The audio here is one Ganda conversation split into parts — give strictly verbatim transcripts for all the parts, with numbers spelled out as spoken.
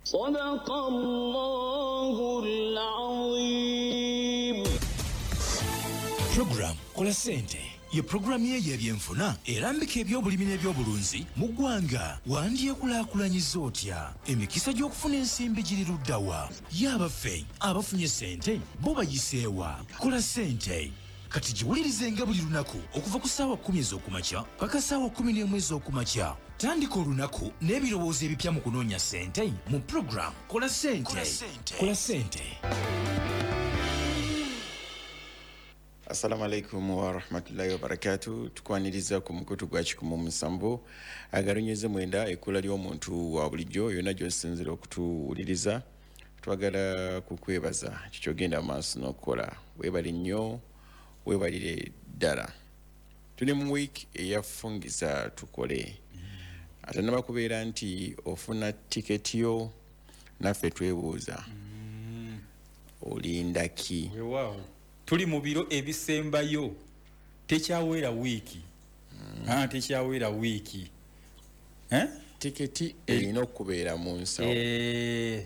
Sadaqallahul Azim. Program Kola Sente ye programu ye y'ebyenfuna erambika ebyobulimi n'ebyobulunzi mu ggwanga. Wandyekulaakulanyiza otya? Emikisa gy'okufuna ensimbi giri luddawa? Y'abaffe abafunye sente bo bayiseewa? Kola Sente kati giwulirize nga buli lunaku okuva ku ssaawa kkumi ez'okumakya paka ssaawa kkumi n'emu ez'okumakya. Tandika olunaku n'ebirowoozo ebipya mu kunoonya sente mu program Kola Sente. Kola Sente. Assalamu alaikum wa rahmatullahi wa barakatuh. Tukwaniriza ku mukutu gwa kikumu musanvu agarunyeze mwenda ekula ly'omuntu wa bulijjo yonna gy'osinzira okutuwuliriza. Twagala kukwebaza kikyogenda maaso n'okukola. Weebali nnyo, weebalire ddala. Tuli mu week eyafungiza tukole. Ate naba kubeera nti ofuna tiketi yo naffe twebuuza. Olinda ki? Wow. Tuli mu biro ebisembayo tekyawera wiiki. Mm. Ah, tekyawera wiiki. Eh? Tiketi erina okubeera mu nsawo. Eh,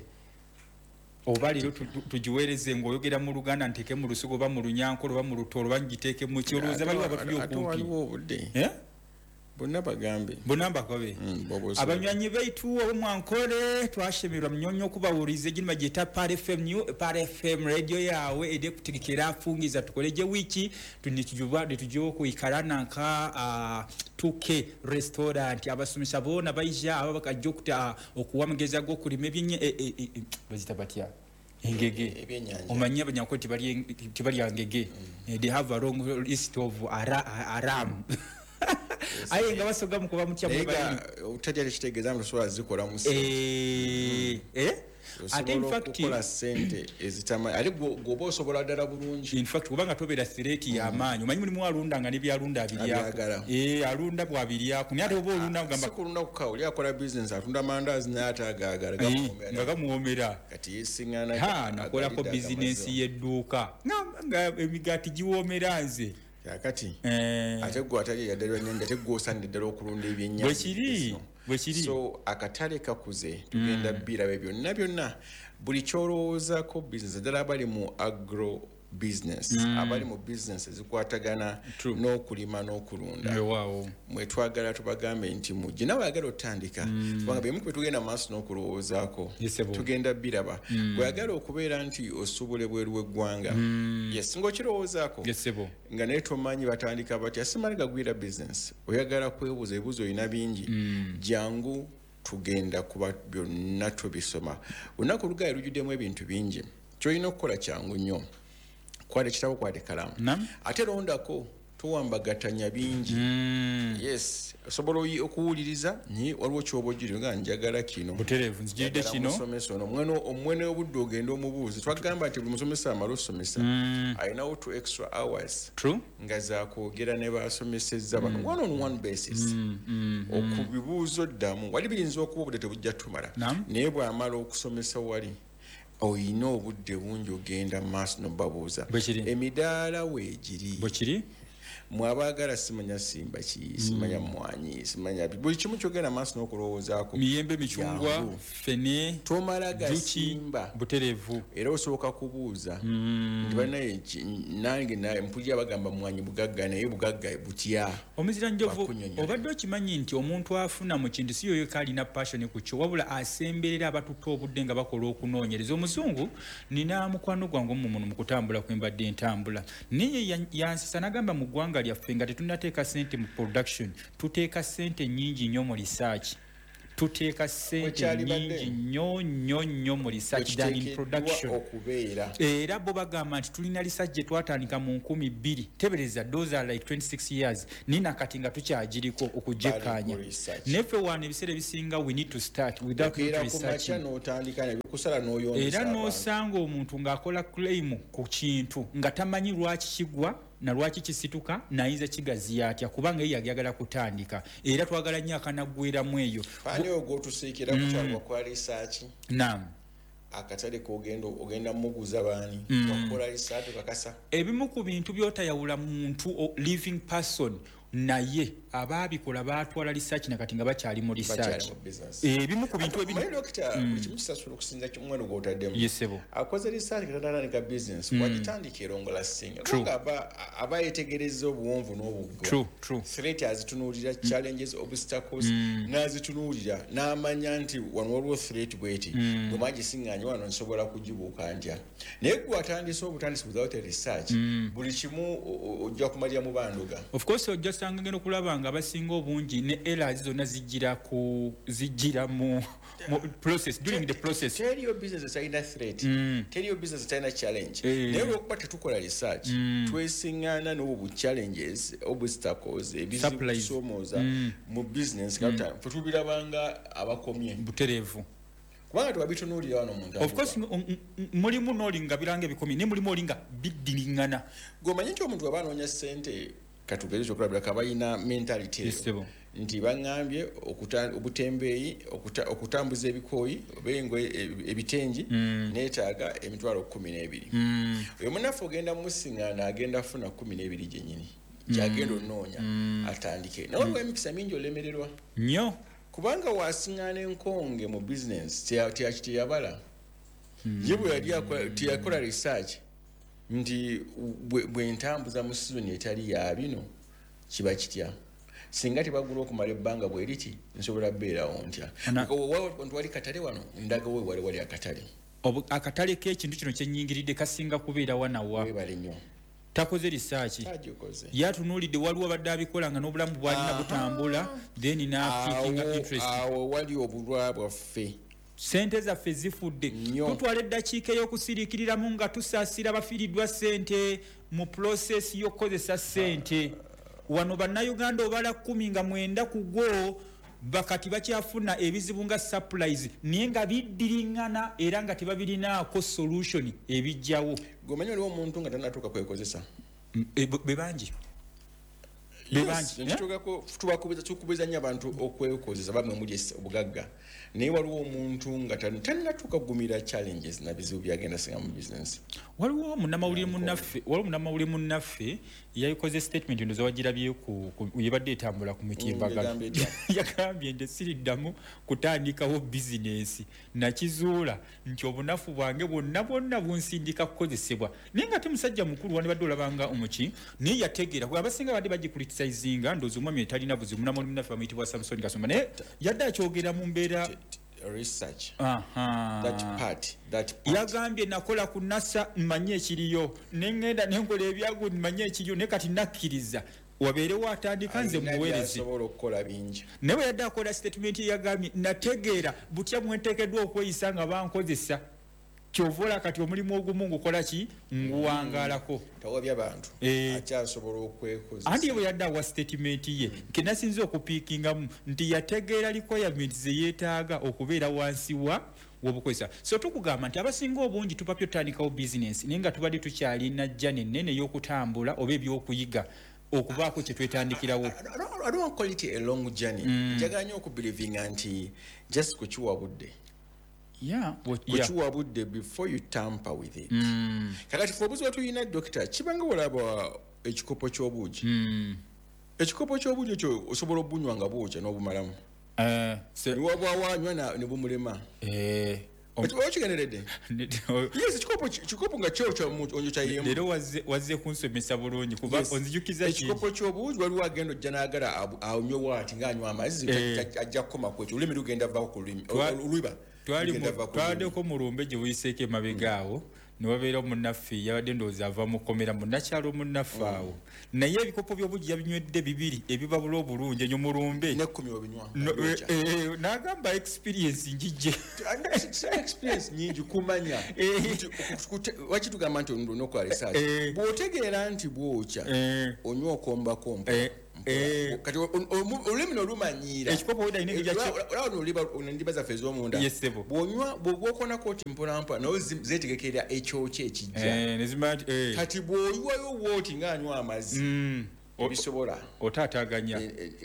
oba leero tugiweereze ng'oyogera mu Luganda nteeke mu Lusugu oba mu Lunyankole oba mu Lutoolo oba ngiteeke mu Kirowooza baliwo abatuli okumpi. Ate waliwo obudde. Eh? Bonna bagambe. Bonna mbakobe. Mm, abanywanyi baitu obumwankole twashemerwa mnyonyo kubawulize ginma jeta Pare F M New Pare F M radio yawe ede kutikira afungiza tukoleje wiki tunikijuba tujo kuikarana nka uh, two K restaurant abasomesa bona baija aba bakajjokuta okuwamugeza go kulima ebyenye e, e, e, bazita batya engege omanyi abanyako tibali tibali angege. Mm. They have a long list of ara, aram aye nga basoga mu kuba mutya mu bali utajja kitegeeza mu sola zikola mu eh eh ate in fact kola sente ezitama ali gobo sobola dala bulungi. In fact kubanga tobera straight ya maanyi omanyi mulimu alunda nga ne byalunda abiri yako eh alunda bwa abiri yako nyate obo olunda ngamba kulunda ku kauli akola business atunda mandazi n'ata agagala nga gamuomera kati yesingana ha nakola ko business y'edduuka nga emigati giwomera nze yakati eh ate gwo atali yadalwa nyanja ate gwo sande dalo okulunda ebyennyanja bwekiri bwekiri so akatale kakuze tugenda mm. bira byonna byonna buli kyolowooza ko business dala bali mu agro business mm. abali mu business zikwatagana n'okulima n'okulunda. Wow. Mwe twagala tubagambe nti mujje nawe agala otandika mm. tubanga bye mukwe tugenda maaso n'okulowoozaako tugenda biraba mm. bwe agala okubeera nti osubule bweru w'eggwanga mm. yes ng'okirowoozaako yesebo nga naye tomanyi batandika batya simali gagwira business oyagala kwebuuza ebibuuzo olina bingi mm. jangu tugenda kuba byonna tubisoma olunaku olugaali lujjuddemu ebintu bingi kyolina okukola kyangu nnyo kwade kitabo kwade kalamu ate londako tuwambagatanya bingi mm. yes osobola okuwuliriza ni waliwo kyobojjiri nga njagala kino buterevu nzijidde kino musomesa ono omwene omwene obudde ogenda omubuuzi twagamba nti buli musomesa amala osomesa mm. ayinawo two extra hours true nga zakwogera ne basomesezza bano mm. one on one basis mm. mm. okubibuuzo ddamu wali biyinza okuba obudde tebujja tumala naye bw'amala okusomesa wali oyina obudde bungi ogenda maaso nobabuuza emidaala weegiri bwekiri mwabagala simanya simba ki simanya mwanyi simanya buli kimu kyogenda maaso n'okulowoozaako miyembe micungwa fene tomala gasimba buterevu era osoboka kubuuza nti banaye nange naye mpulira bagamba mwanyi bugagga naye bugagga butya omuzira njovu obadde okimanyi nti omuntu afuna mu kintu si yoyo kalina passion ku kyo wabula asemberera abatuta obudde nga bakola okunoonyereza omuzungu nina mukwano gwange omumuntu mu kutambula kwembadde entambula niye yansisa nagamba mu ggwanga lyaffe nga tetunnateeka sente mu production tuteeka sente nyingi nnyo mu research tuteeka sente nyingi nnyo nnyo nnyo mu research than in production era bo bagamba nti tulina research gye twatandika mu nkumi bbiri tebereza those are like twenty-six years nina kati nga tukyagiriko okujekkaanya neffe wano ebiseera ebisinga we need to start without research era n'osanga omuntu ng'akola claim ku kintu nga tamanyi lwaki kigwa na lwaki kisituka nayinza kigazi atya kubanga yeye yagala kutandika era twagala nnyo akanaggweramu eyo fani ogo tusiikira mm. kutwalwa kwa research naam akatale kogenda ogenda muguza bani wakola research kakasa ebimu ku bintu byotayawula muntu living person naye abaabikola baatwala research nakati nga bakyali mu research ebimu ku bintu ebimu dokita kimu kisasula okusinza kimweno gw'otaddemu yesebo akoze research katandika business wagitandika erongola singa nga aba aba yetegereza obuwonvu n'obuggo true true threat azitunuulira challenges obstacles n'azitunuulira n'amanya nti wano waliwo threat bweti bwe magisiŋŋaanya wano nsobola kugibuuka ntya naye gwe watandise obutandisi without research buli kimu ojja kumalira mu banduga of course ojja sanga ngeno kulaba nga abasinga obungi ne errors zonna zijjira ku zijjira mu process during the process tell your business is a threat tell your business is a challenge naye olwokuba tetukola research twesiŋŋaana n'obwo challenges obstacles ebizibu kusomooza mu business kata tetubirabanga abakomye butereevu kubanga twabitunuulira wano muntu of course mulimu n'olinga biranga bikomye ne mulimu olinga biddiriŋŋana gwemanyi nti omuntu waba anoonya ssente katugeze kyokulabira kabayina mentality eyo nti baŋŋambye obutembeeyi okutambuza ebikooyi obengo ebitengi neetaaga emitwalo kumi n'ebiri oyo munaffe ogenda musiŋŋaana agenda afuna kumi n'ebiri gyennyini kyagenda onoonya atandike naye olwa emikisa mingi olemererwa nnyo kubanga wasiŋŋaana enkonge mu business teyabala ye bwe yali teyakola research nti bwe ntambuza mu sizoni etali ya bino kiba kitya singa tebagula okumala ebbanga bwe liti nsobola beerawo ntya nti wali katale wano ndaga we wali wali akatale akatale k'ekintu kino kyennyingiridde kasinga kubeera wanawa webale nnyo takoze research yatunuulidde waliwo abadde abikola nga n'obulamu bwalina butambula then nafikinga interest awo wali obulwa bwaffe sente zaffe zifudde tutwala eddakiika ey'okusiriikiriramu nga tusaasira bafiiriddwa sente mu process y'okukozesa sente wano bannayuganda obala kumi nga mwenda ku gwo bakati bakyafuna ebizibu nga supplies naye nga biddiriŋŋana era nga tebabirinaako solution ebijjawo gomanyi oliwo omuntu nga tanatuuka kwekozesa be bangi tukubiriza nnyo abantu okwekozesa bamwe muli obugagga naye waliwo omuntu nga tanatuuka kugumira challenges na bizibu byagenda singa mu business waliwo munnamawulire munnaffe waliwo munnamawulire munnaffe yayikoze statement ndoza wagirabye yebadde etambula ku mitimbagano yagambye nti siriddamu kutandikawo bizinesi nakizuula nti obunafu bwange bwonna bwonna bunsindika kukozesebwa naye nga te musajja mukulu wandibadde olabanga omuki naye yategeera kuba abasinga badde bagikuritisayizinga ndowooza omwami etalina buzibu munnamawulire munnaffe bamuyitibwa Samson Kasumba naye yadde akyogera mu mbeera research aha that part that part yagambye nakola ku nasa mmanye ekiriyo nengenda nenkola ebyago mmanye ekiriyo ne kati nakkiriza wabeerewo atandika nze muweereze asobola okukola bingi naye bwe yadde akola statement yagambye nategeera butya mwenteekeddwa okweyisa nga bankozesa kyovola kati omulimu ogumu ngukola ki nguwangaalako tawabya bantu akyasobola okwekozesa andi bwe yadde awa statement ye kenasinze okupiikingamu nti yategeera requirements ze yeetaaga okubeera wansi wa wobukozesa so tukugamba nti abasinga obungi tupapyo tutandikawo bizinesi naye nga tubadde tukyalina jjana ennene ey'okutambula oba ebyokuyiga okubaako kye twetandikirawo I don't want quality a long journey njagala nnyo okubelievinga nti just kukiwa budde yeah kukiwa budde before you tamper with it mm. kakati fe obuzi bwetulina dokita kibanga olaba ekikopo ky'obuugi mm. ekikopo ky'obuugi ekyo osobola obunywa nga bwokya n'obumalamu uh, so, niwaba wanywa ne bumulema eh, okigenderedde yes ekikopo ekikopo nga kyokya onyo kyayemu leero wazze kunsomesa bulungi kuba onzijukiza ekikopo ky'obuugi waliwo agenda ojja n'agala anywe waati ng'anywa amazzi ajja kukoma ku ekyo olulimi lugenda vako ku lulimi olwiba twaddeko mu lumbe gye buyiseeko emabega awo ne wabeera omunnaffe yabadde ndowooza ava mu kkomera munnakyalo omunnaffe awo naye ebikopo by'obuugi yabinywedde bibiri ebibabula obulungi enyo mu lumbe n'agamba experience njijje experience nyingi kumanya waki tugamba nti onokola research bw'otegeera nti bwokya onywa okombakompa kati olulimi nolumanyiira ekikopo endiba zaffe ez'omunda bw'onywa bw'okonako oti mpolampola nawe zeetegekerera ekyokya ekijja kati bw'oyiwayo wooti ng'anywa amazzi ebisobola otaataganya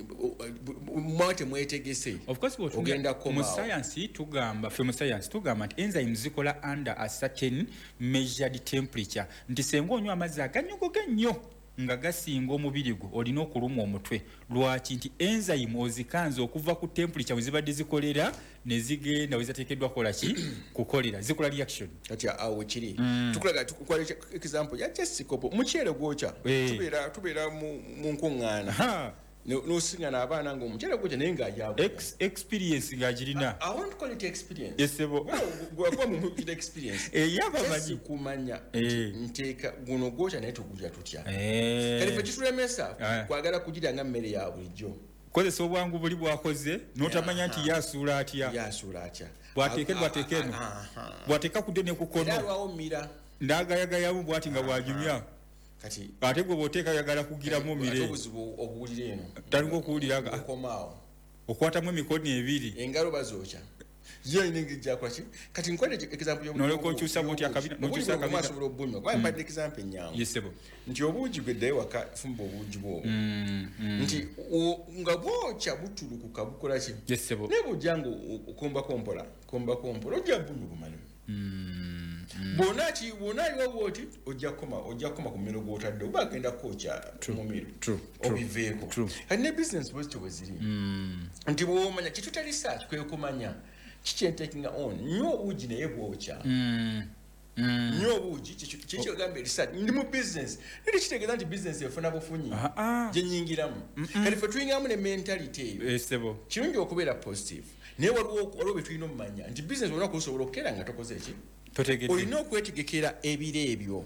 mwate mwetegese ogenda mu science tugamba ffe mu science tugamba nti enzymes zikola under a certain measured temperature nti senga onywa amazzi aganyogoga ennyo nga gasinga omubiri gwo olina okulumwa omutwe lwaki nti enzyme ozikanze okuva ku temperature we zibadde zikolera ne zigenda we zateekeddwa kola ki kukolera zikola reaction kati awo kiri mm. tukulaga tukwala example ya just kopo mukyere gwocha hey. tubeera tubeera mu, mu nkuŋŋaana n'osingana abaana ng'omukyere gwocha naye ng'ajaago Ex, experience ng'agirina I, I want to call it experience esebo gwakuba mu experience eyabamanyi kumanya eh. nteeka guno gwocha naye tugulya tutya eh. kati fe kitulemesa eh. kwagala kugira nga mmere ya bulijjo kozesa obwangu buli bwakoze n'otamanya nti yasuula atya yasuula atya bwateekedwa ateekeno bwateeka kudde ne kukono alwawo mira ndaagayagayamu bwati nga bwanyumya kati ate gwe bw'oteeka yagala kugiramu mire obuzibu okuwulira eno talinga okuwulira okomaawo okwatamu emikono ebiri engalo bazookya ye ningi kwaki kati nkwede example yo noleko nkyusa bwoti akabina nkyusa akabina asobola obunywa kwa mbadde example nyangu yesebo nti obuugi gwe ddayo waka fumba obuugi bwo nti nga bwokya butulukuka bukola ki yesebo ne bujjango okomba kompola komba kompola ojja bunyu bumalimu bona ki bona aliwo bwoti ojja koma ojja koma ku mmero gw'otadde oba agenda kwokya mumiro obiveeko kati ne business bwezityo bwe ziri nti bw'omanya kitutali research kwe kumanya kikyentekinga on nnyo obuugi naye bwokya nnyo obuugi kikyogambe research ndi mu business nti kitegeeza nti business efuna bufunyi gye nnyingiramu kati ffe tuyingamu ne mentality eyo kirungi okubeera positive naye waliwo bwe tulina omumanya nti business olina kusobola okukeera nga tokoze eki olina okwetegekera ebiro ebyo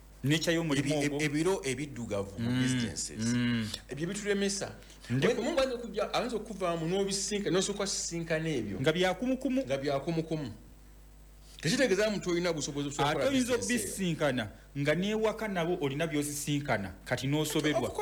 ebiro ebiddugavu mu businesses ebyo bitulemesa omuntu ayinza okuvaamu n'obisinka n'osooka sisinkana ebyo nga byakumukumu nga byakumukumu tekitegeeza muntu olina busobozi ate oyinza obisinkana nga neewaka nabo olina byozisinkana kati n'osoberwa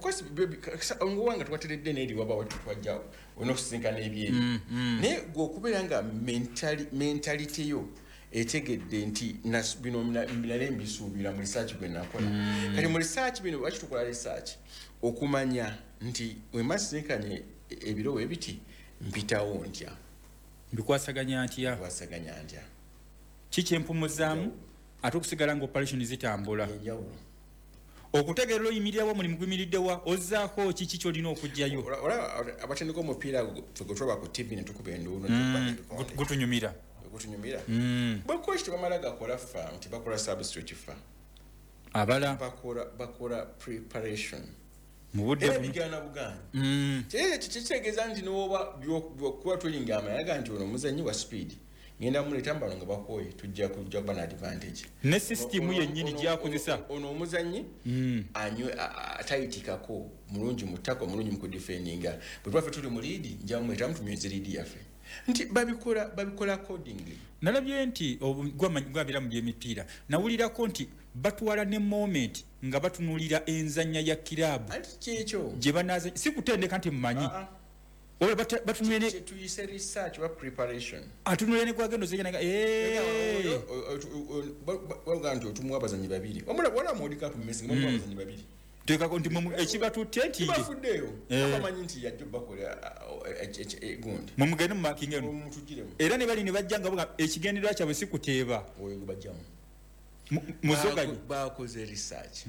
nga twateredde n'eriwaba twajja olina okusisinkana ebyebi naye gwe okubeera nga mentality yo etegedde nti bino nale mbisuubira mu research gwe nakola kati mu research bino lwaki tukola research okumanya nti wemasinkanye ebiro webiti mpitawo ntya mbikwasaganya ntya kwasaganya ntya kikyempumuzaamu ate okusigala nga operation zitambula okutegeera oyimirirawo omulimu guyimiriddewa ozzaako kiki kyolina okugjayo abatendeka omupiira gwetwaba ku tv netukuba enduulu gutunyumira gutunyumira bwekoki tebamala gakola fa nti bakola substrate fa abala bakola preparation mubudde bigana buganda kitegeeza nti noba byokuba tulinga amayaga nti ono omuzanyi wa speed ngenda muleta mbalo nga bakoye tujja kujja kuba na advantage ne system yennyini gyakozesa ono omuzanyi anywe atayitikako mulungi mutako mulungi mukudefendinga bwe twafe tuli mu lead nja muleta mutumyeze lead yaffe nti babikola babikola accordingly nalabye nti gwabira mu byemipiira nawulirako nti batwala ne moment nga batunulira enzanya ya kirabu kyekyo gye banaza si kutendeka nti mmanyi oba batunulire tuyise research wa preparation atunulire ne kwagendo zenyanga eh wanga nti otumwa abazanyi babiri wamula wala mu World Cup Messi ngomwa abazanyi babiri teka konti mu ekibatutte nti bafuddeyo abamanyi nti yajja bakola gundi mu mugende mu marking eno era ne bali ne bajjanga buga ekigenderwa kyabwe si kuteeba oyo bajjamu muzogaji bakoze research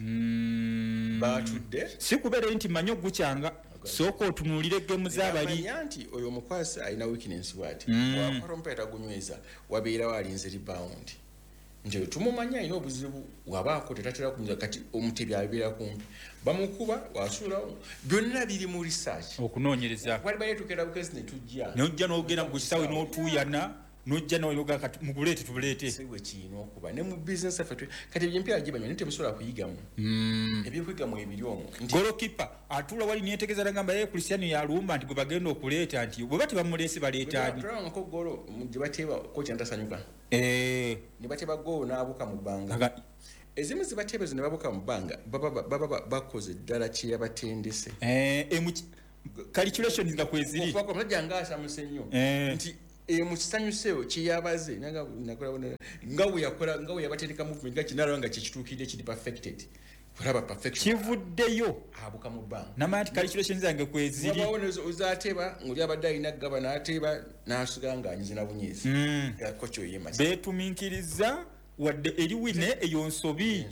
batudde si kubeera nti manyo gukyanga soko otunulire gemu z'abali nti oyo omukwasi alina weakness wati wakola omupeeta gunyweza wabeerawo alinze rebound nti tumumanya alina obuzibu wabaako tetatera kunywa kati omutebi abeera kumpi bamukuba wasuulawo byonna biri mu research okunoonyereza wali bayetukera bukezi ne tujja nojja n'ogenda mu kisawe n'otuuyana nojja n'oyoga muguleete tubuleete siwe kiina okuba ne mu business affe kati ebyempira gibanywa nite musobola kuyigamu ebyokwigamu ebiri omwo golokipa atula wali neetegeeza nagamba ye Cristiano yalumba nti gwe bagenda okuleeta nti bwe bati bamuleese baleetaani ko golo gye bateeba kocha ntasanyuka eh ne bateeba golo n'abuka mu bbanga ezimu zibateebezo ne babuka mu bbanga baba bakoze ddala kye yabatendese calculations nga kweziri okuva kumajja ngaasamuse nnyo nti mu kisanyuseyo kyeyabaze nga we yakola nga we yabatereka movement nga kinalaba nga kyekituukidde kiri perfected kulaba perfection kivuddeyo abuka mu bbanga namanya nti calculations zange kweziri ozateeba ng'oli abadde alina gaba n'ateeba n'asuga ng'anyize na bunyizi kocho yema beetuminkiriza wadde eri wine eyo nsobi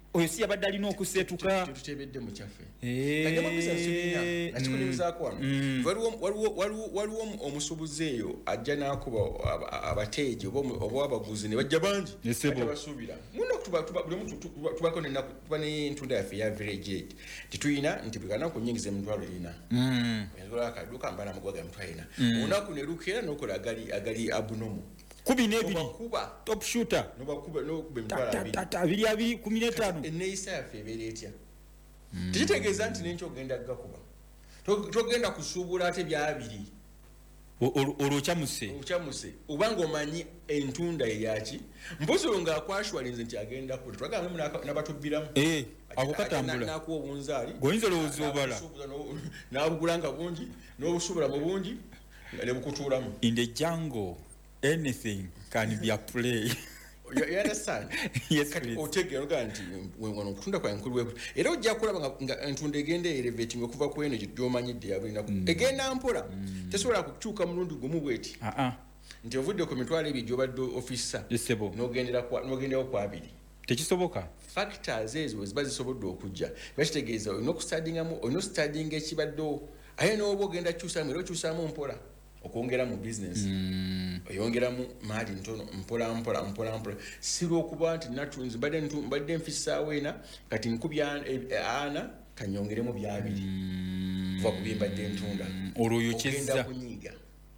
oyo si yabadde alina okusetuka tutebedde mu kyaffe Eh, kagamba business tulina nakikunebuzaako wano mm. waliwo waliwo waliwo waliwo omusuubuzi eyo ajja n'akuba aba- abateeji oba omu- oba abaguzi ne bajja bangi Esebo. ate basuubira muno tuba tuba buli omu tu- tu- tubako n'ennaku tuba n'entunda yaffe ya village aid tetulina nti buli kanaku nyingiza emitwalo ina Mm. enzola akaduuka mbala amagoga ga mitwalo ina olunaku ne lukeera n'okola agali agali abunomu kumi n'ebiri obakuba top shooter nobakuba n'okuba emitwalo abiri tata abiri abiri kumi n'etaano enneeyisa yaffe ebeera etya tekitegeeza nti nenkyo ogenda gakuba To- togenda kusuubula ate byabiri O- ol- olwo okyamuse okyamuse obanga omanyi entunda eyaki mposo ngaakwashwalinze nti agenda kule twagambemu nabatubbiramu Eh, ako katambula nakuwa obunzaali goyinza olowooza obala n'abusuubuza no- n'abugula nga bungi n'obusuubula mu bungi nga ne bukutuulamu in the jungle anything can be a play You- you understand? Yes, Kati please. otegeera ogaa nti wano okutunda kwa nkulu bwekuti era ojja kulaba nga- nga entunda egenda elevating okuva ku eno gy'omanyidde yabulinaku egenda mpola tesobola kukyuka mulundi gumu bweti ah ah nti ovudde ku mitwalo ebiri gy'obadde ofisa esebo n'ogendera kwa- n'ogenderawo ku abiri tekisoboka factors ezo ziba zisobodde okujja bakitegeeza olina okustadingamu olina okustadinga ekibaddewo aye n'oba ogenda kyusamu era okyusamu mpola okwongera mu business oyongeramu maali ntono mpola mpola mpola mpola si lwokuba nti natunzi mbadde ntu- mbadde nfisaawo ena kati nkubya ana kanyongeremu byabiri kuva ku byembadde ntunda olwo ogenda oyokyezza kunyiiga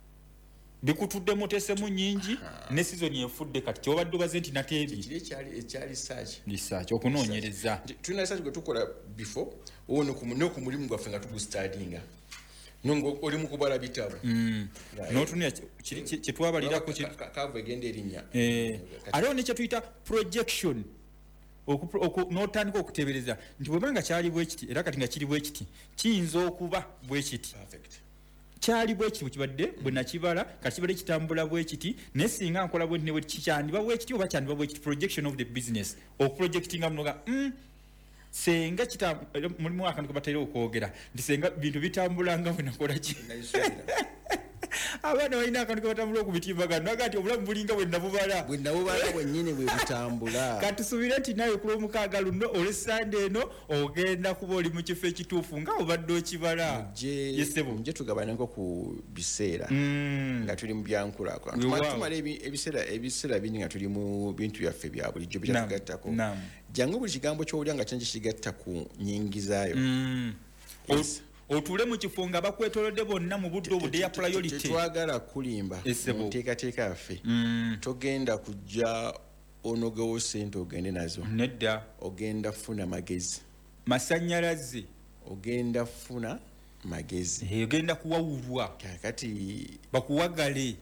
bikutuddemu otesemu nyingi ne sizoni efudde kati kyobadde obaze nti nateebye kiri ekyali ekyali saaki research okunoonyereza Nti tulina research gwe tukola before owo noku mulimu gwaffe nga tugustadinga nonga oli mukubala bitabo n'otunira kyetwabalirako kava egenda erinnya aliwo nekyetuyita projection Oku- oku- n'otandika okutebereza nti bwebanga kyali bwe kiti era kati nga kiri bwe kiti kiyinza okuba bwe kiti perfect kyali bwe kiti bwekibadde bwe nakibala kati kibadde kitambula bwe kiti naye singa nkola bwe nti ne bwe kikyandiba bwe kiti oba kyandiba bwe kiti projection of the business okuprojectinga munoga mm, senga kita mulimu akantu kebatera okwogera nti senga bintu bitambula nga bwe nakola ki nayisuubira abaana balina akantu kebatambula okubitimbagano naga nti obulamu bulinga bwe nabubala bwe nabubala bwennyini bwe butambula katusubire nti naye ku lwomukaaga luno olwesande eno ogenda kuba oli mu kifo ekituufu nga obadde okibala Yesebo. muje tugabaneko ku biseera Mm. nga tuli mu byankulaakulana Wow. Tuma- tumala ebi- ebiseera ebiseera bingi nga tuli mu bintu byaffe bya bulijjo Naam, byatugattako naam. jangu buli kigambo kyowulya nga kyanki kigatta ku nyingizaayo Mm. Yes. O- otuule mu kifo nga bakwetolodde bonna mu budde obudde ya priority tetwagala kulimba Esebo. mu nteekateeka yaffe Mm. togenda kujja onogewo sente ogende nazo nedda ogenda funa magezi masannyalaze ogenda funa magezi Eh, ogenda kuwawulwa kakati bakuwagale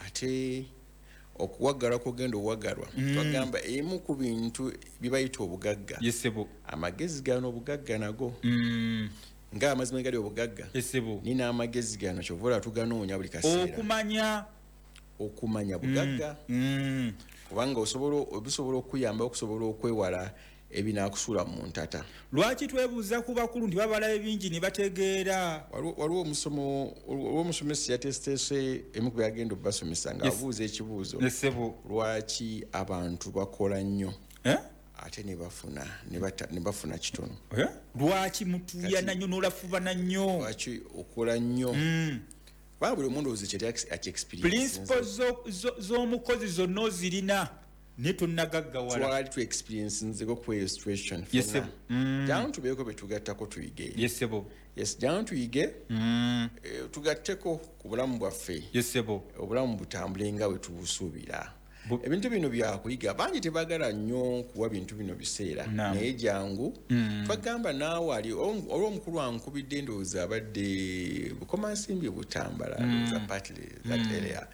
ate okuwagalwa kogenda owagalwa twagamba emu ku bintu bibayita obugagga Yesebo. amagezi gano obugagga nago Mm. ng'amazima gali obugagga Yesebo. nina amagezi gano kyova ola tuganoonya buli kaseera okumanya okumanya bugagga Mm. kubanga osobola obisobola okuyamba okusobola okwewala ebinaakusuula mu ntata lwaki twebuuza ku bakulu nti babalabe bingi ne bategeera Waliwo- waliwo omusomo waliwo omusomesa yatesitese emu ku byagenda obasomesa nga Yes. abuuza ekibuuzo Yesebo. lwaki abantu bakola nnyo Eh? ate ne bafuna ne bata- ne bafuna kitono Eh? lwaki mutuuyana nnyo n'olafubana nnyo lwaki okola nnyo Mm. kubanga buli omuntu ozi kyeti akiexperience principle zo- zo- z'omukozi zonna ozirina naye tonnagaggawala twali tu experience nzeko ku eyo situation Yes, fena. sir. Mm. jangu tubeeko betugattako tuyige Yesebo. yes jangu tuyige Mm. eh, tugatteko ku bulamu bwaffe Yesebo. obulamu butambule nga bwe tubusuubira Bu- ebintu bino byakuyiga bangi tebagala nnyo kuwa bintu bino biseera Naam. naye jangu Mm. twagamba naawe ali ol- olw'omukulu ankubidde ndowooza abadde bukomansimbi butambala ndowooza partly that area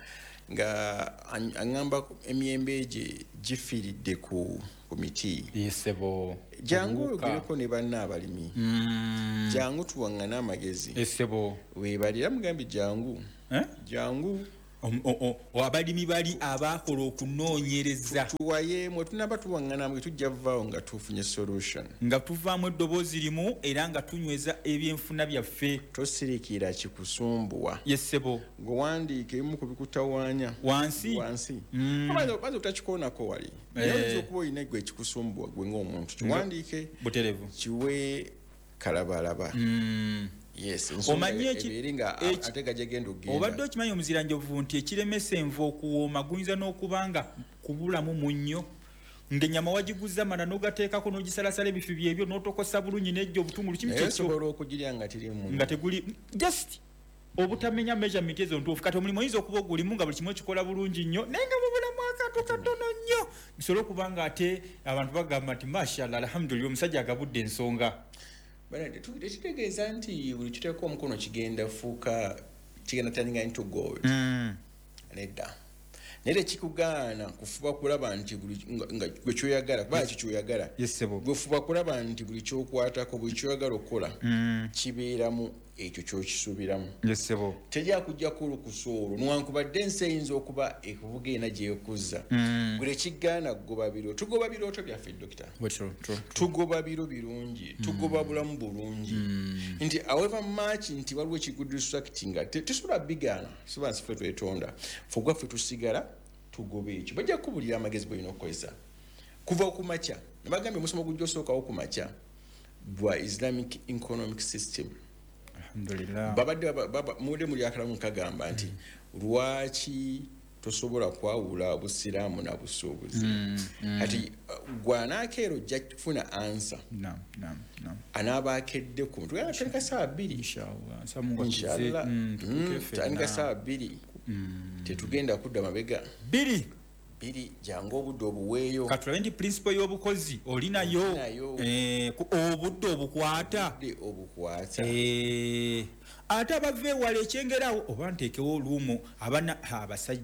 nga an- aŋŋamba emiyembe gye gifiiridde ku ku miti Yesebo. jangu Obuwuka. ogereko ne banna abalimi Mm. jangu tuwaŋŋane amagezi Yesebo. weebalira mugambye jangu Eh? jangu abalimi bali abakola okunoonyereza tuwayeemu tunaba tuwaŋŋana bwe tujja vaawo nga tufunye solution nga tuvaamu eddoboozi limu era nga tunyweza ebyenfuna byaffe tosiriikira kikusumbuwa yesebo gwe wandiika ebimu ku bikutawaanya wansi wansi Mm. baza otakikoonako wali naye oyinza okuba olina gwe ekikusumbuwa gwe ng'omuntu kiwandiike buterevu kiwe kalabalaba Mm. yes Omanyi eki- ebieri nga eki- ate gajagenda okugenda obadde okimanyi omuzira njovu nti ekiremesa enva okuwooma guyinza n'okuba nga kubulamu munnyo ng'ennyama wagiguza mana n'ogateekako n'ogisalasala ebifi byebyo n'otokosa bulungi n'ejja obutungulu kimu naye kyekyo osobola okugirya nga tirimu nga teguli just obutamenya measurement ezo ntuufu kati omulimu oyinza okuba ogulimu nga buli kimu ekikola bulungi nnyo naye nga bubulamu akantu katono nnyo bisobole okuba nga ate abantu bagamba nti mashallah alhamdulillah omusajja agabudde ensonga tekitegeeza nti buli kiteeka omukono kigenda fuuka kigenda turning into gold nedda naye tekikugaana kufuba kulaba nti buli nga gwe kyoyagala kuba kikyoyagala yesebo gwefuba kulaba nti buli kyokwatako buli kyoyagala okukola kibeeramu ekyo kyokisuubiramu yesebo tejja kujjako olukusa olwo newankubadde ensi eyinza okuba ekuvuga ena gyekuzza buli ekigaana kugoba biro tugoba birooto byaffe dokita tugoba biro birungi tugoba bulamu bulungi nti however much nti waliwo ekikudistractinga tetusobola bigaana soba nsi ffe twetonda fe gwaffe tusigala tugoba ekyo bajja kukubulira amagezi bwolina okukozesa kuva ku makya nebagambye omusomo gujja osookawo ku makya bwa islamic economic system alhamdulillah babadde mude muli akalamu kagamba nti lwaki tosobola kwawula busiraamu na busuubuzi kati gwanaakeero ojja kufuna ansa anaabakedde ku tugenda saawa bbiri inshallah tandika saawa bbiri tetugenda kudda mabega bbiri biri jangu obudde obuweeyo katulabe nti principle y'obukozi olinayo obudde obukwata obukwata ate abava ewala ekyengerawo oba nteekewo oluumu abana abasajja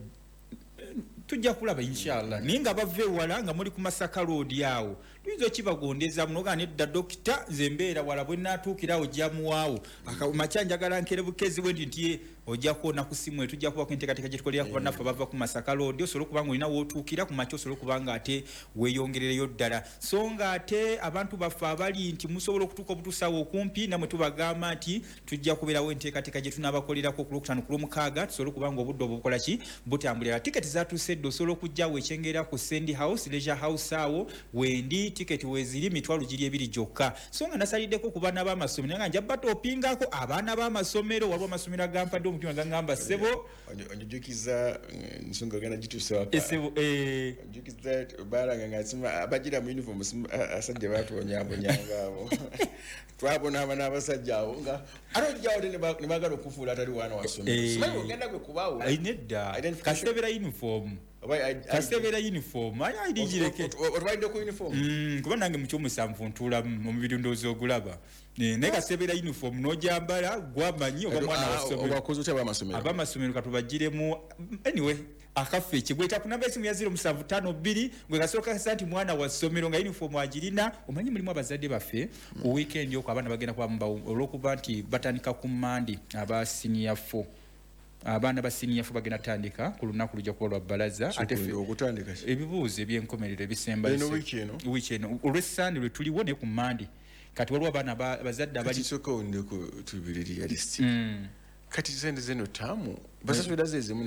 tujja kulaba inshallah naye nga bava ewala nga muli ku Masaka road awo luyinza okibagondeza munoga nedda dokita nze mbeera wala bwe naatuukirawo jamuwaawo makya njagala nkere bukezi bwe nti ojja kuona ku simu etu tujja kuba ku enteekateeka gye tukolera ku bannaffe bava ku Masaka road osobola okuba nga olina wootuukira ku makya osobola okuba nga ate weeyongerereyo ddala so nga ate abantu baffe abali nti musobola okutuuka obutuusaawo okumpi namwe tubagamba nti tujja kubeerawo enteekateeka gye tunaabakolerako ku lwokutaano ku lwomukaaga tusobole okuba nga obudde obukola ki butambulira tiketi zaatuuse dde osobola okujjawo ekyengera ku Sandy House Leisure House awo wendi tiketi weeziri mitwalo giri ebiri gyokka so nga nasaliddeko ku baana b'amasomero nga njabba toopingako abaana b'amasomero waliwo amasomero agampadde omutima gangamba ssebo onjukiza nsonga gana gituusa essebo onjukiza balanga nga abagira mu uniform asajja batwonyabonyanga abo twabonaaba n'abasajja abo nga ate ojjawo te ne baagala okufuula atali wana wasomero simanyi ogenda gwe kubaawula ayinedda kasebera uniform kasebera uniform ayi ayidijireke otwalidde ku uniform kuba nange mu kyomusanvu ntuulamu mu mubiri ndowooza ogulaba naye kasebera uniform n'ojambala gwamanyi oba mwana wasomero abamasomero katubagiremu anyway akaffe ekigweta ku namba esimu ya zero musanvu ttaano bbiri gwe kasooka kasa nti mwana wa ssomero nga uniform agirina omanyi mulimu abazadde baffe ku weekend okwo abaana bagenda kuba olw'okuba nti batandika ku Mandi aba senior four abaana ba senior four bagenda tandika ku lunaku lujja kuba lwa bbalaza ate okutandika ebibuuzo eby'enkomerero ebisemba wiiki eno olw'essande lwe tuliwo ne ku Mandi kati waliwo abaana bazadde abali kisooka onde ku tubiri realist kati sente zeno tamu basasubira zezimu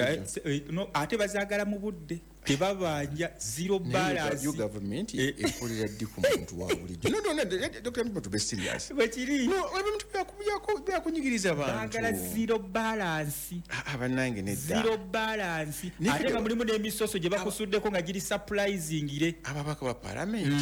no ate bazaagala mu budde tebabanja zero balance government ekolera ddi ku muntu wa bulijjo no no Doctor Mbato be serious bakiri no abantu byakunyigiriza abantu baagala zero balance abanange nedda zero balance ate nga mulimu n'emisoso gye bakusuddeko nga giri surprisingire ababaka ba parliament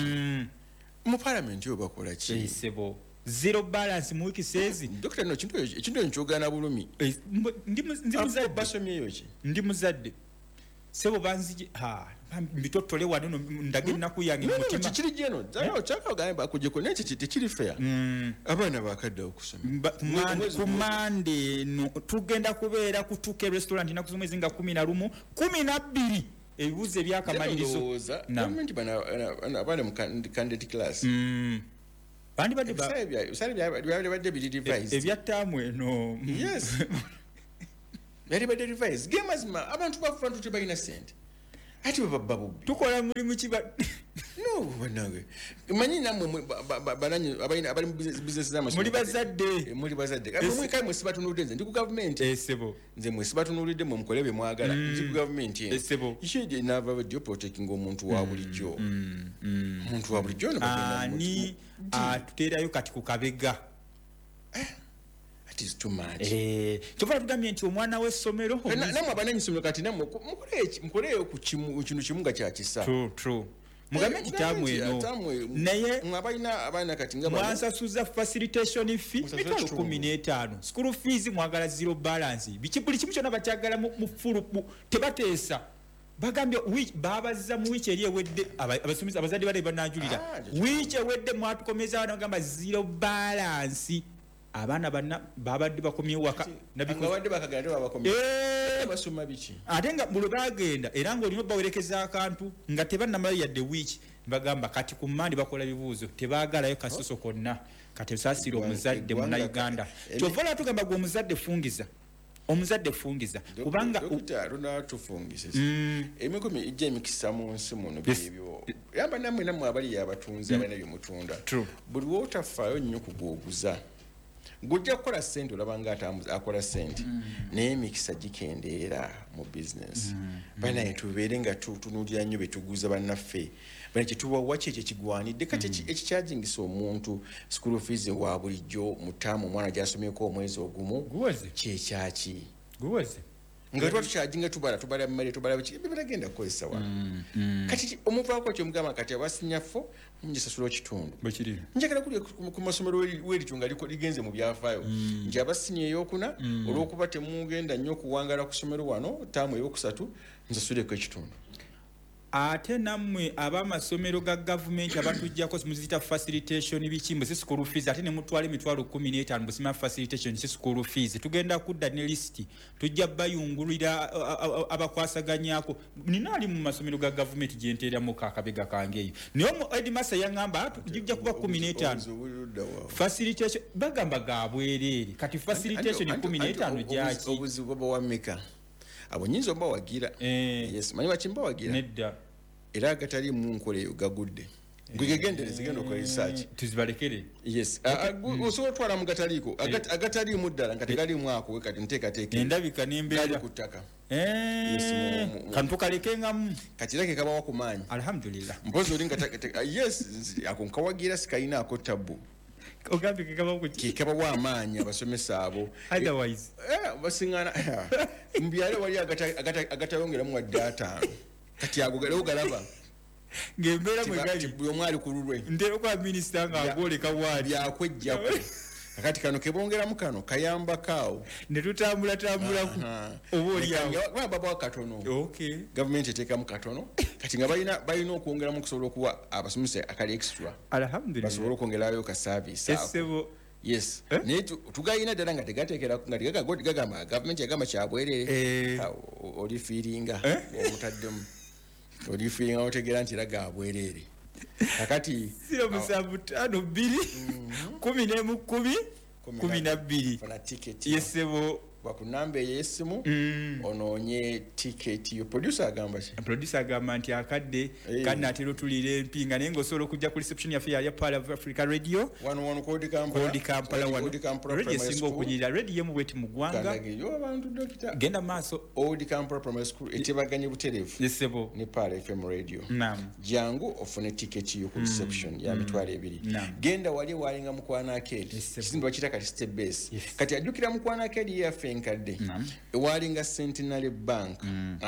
mu parliament yo bakola ki sebo zero balance mu wiki sezi Doctor no kintu ekintu enkyogana bulumi ndi ndi muzadde basomye yoki ndi muzadde sebo banzije ha mbitotole wano ndage naku yange mu mutima kiri jeno zalo chaka gamba kujeko neti kiti kiri fair abana bakadda okusoma ku Mande no tugenda kubeera kutuke restaurant nakuzumwezi nga kumi na lumu kumi na bbiri ebibuzo ebyakamalirizo government bana abana mu candidate class bandi badi usali bya bya bya bya bya ebyatamwe no yes yali badde revise gemazima abantu bafa ntu tebalina sente ati baba bubi tukola mulimu kiba no banange manyi namwe bananyi abalina abali mu business z'amasomero muri bazadde muri bazadde mwe kai mwe sibatunulidde nze ndi ku government esebo nze mwe sibatunulidde mu mukolebe mwagala ndi ku government esebo ishije nava video protecting omuntu wa bulijjo omuntu wa bulijjo no ani atuterayo kati ku kabega it is too much eh tuva tugamye nti omwana w'essomero namwe abananyi somero kati namwe mukole mukole ku kimu kintu kimunga kya kisa true true mugamye kitamu eno naye mwabalina abaana kati nga mwansasuza facilitation fee mitwalo kumi n'etaano school fees mwagala zero balance bikibuli kimu kyonna bakyagala mu fulupu tebateesa bagambye babazza mu wiiki eri ewedde abasomesa abazadde bale banajulira wiiki ewedde mwatukomeza abana bagamba zero balance abaana banna babadde bakomye waka nabikobadde bakagenda babakomye eh basoma biki ate nga bulu bagenda era nga olino bawerekeza akantu nga tebannamalayo yadde wiiki bagamba kati ku mmandi bakola bibuuzo tebaagalayo kasoso konna kati saasira omuzadde muna Uganda kyovola tugamba gwe omuzadde fungiza omuzadde fungiza kubanga runa tufungise emikomi ijja emikisa mu nsi muno byebyo yamba namwe namwe abali yabatunzi abana byomutunda buli wotafaayo nnyo kugoguza gujja kukola sente olabanga akola sente naye emikisa gikendeera mu business banaye tubeere nga tutunulira nnyo betuguza bannaffe bana kyetubawa ki ekyo kigwanidde kati ekikyajingisa omuntu school fees wa bulijjo mutaamu omwana gyasomyeko omwezi ogumu kyekyaki nga tuba tukyajinga tubala tubala mmere tubala biki bibiragenda kukozesa wano kati omuvaako kyomugamba kati abasinyafo mungisasula kitundu njagala kuli ku masomero w'eritunga ligenze mu byafaayo nti abasinye eyokuna olw'okuba temugenda nnyo okuwangala ku somero wano taamu eyokusatu nsasuleko ekitundu ate nammwe abamasomero ga gavumenti abatujjako muzita facilitation bikimbo si school fees ate ne mutwala emitwalo kumi n'etaano busima facilitation si school fees tugenda kudda ne listi tujja bayungulira abakwasaganyako nina ali mu masomero ga gavumenti gyenteeramu kakabega kange eyo naye omu edimasa yaŋŋamba tujja kuba kumi n'etaano facilitation bagamba ga bwereere kati facilitation kumi n'etaano gyaki obuzibu bwawameka abo nyinza oba wagira yes manyi bakimba wagira nedda era agatali mu nkola eyo gagudde gwegendereze genda okola research tuzibalekere yes osobola otwala mu gataliko agatali mu ddala nga tegali mwako kati nteekateeka endabika n'embeera ku ttaka kantukalekengamu kati rake kabawa ku maanyi alhamdulillah mpozi oli nga yes ako nkawagira sikayina ako tabbu ogambe kekaba kuti kekaba wa amaanyi abasomesa abo otherwise eh basingana mbyale wali agata agatayongera mu data kati agogale ugalaba ngembera mwe gali byo mwali kululwe ndero kwa minister nga agoleka wali yakwejja ko akati kano kebongera mu kano kayamba kawo ne tutambula tambula ku oboli yawo wa baba wa katono okay government eteka mu katono kati nga balina balina okwongera mu kusobola okuwa abasomesa akali extra alhamdulillah basobola okwongerayo ka service esebo yes ne tugayina dala nga tegatekera nga tegaga god gagama government yagama kyabwerere oli feelinga omutaddemu oli feelinga otegera nti raga abwerere akati zero musanvu ttaano bbiri kumi n'emu kkumi kumi na bbiri funa ticket yesebo bakunamba ey'essimu onoonye ticket yo producer agamba ki producer agamba nti akadde kanaatera tulira empinga naye ng'osobola okujja ku reception yaffe ya Pala of Africa Radio wano wano Kodi Kampala Kodi Kampala wano radio esinga okunyirira radio yemu bweti mu ggwanga abantu dokita genda maaso Kodi Kampala Primary School etebaganye buterevu yesebo ne Pala F M Radio naam jangu ofune ticket yo ku reception ya mitwalo ebiri genda wali walinga mukwana akedi kizimbwa kitaka step base kati ajukira mukwana akedi yaffe nkadde ewalinga Centenary Bank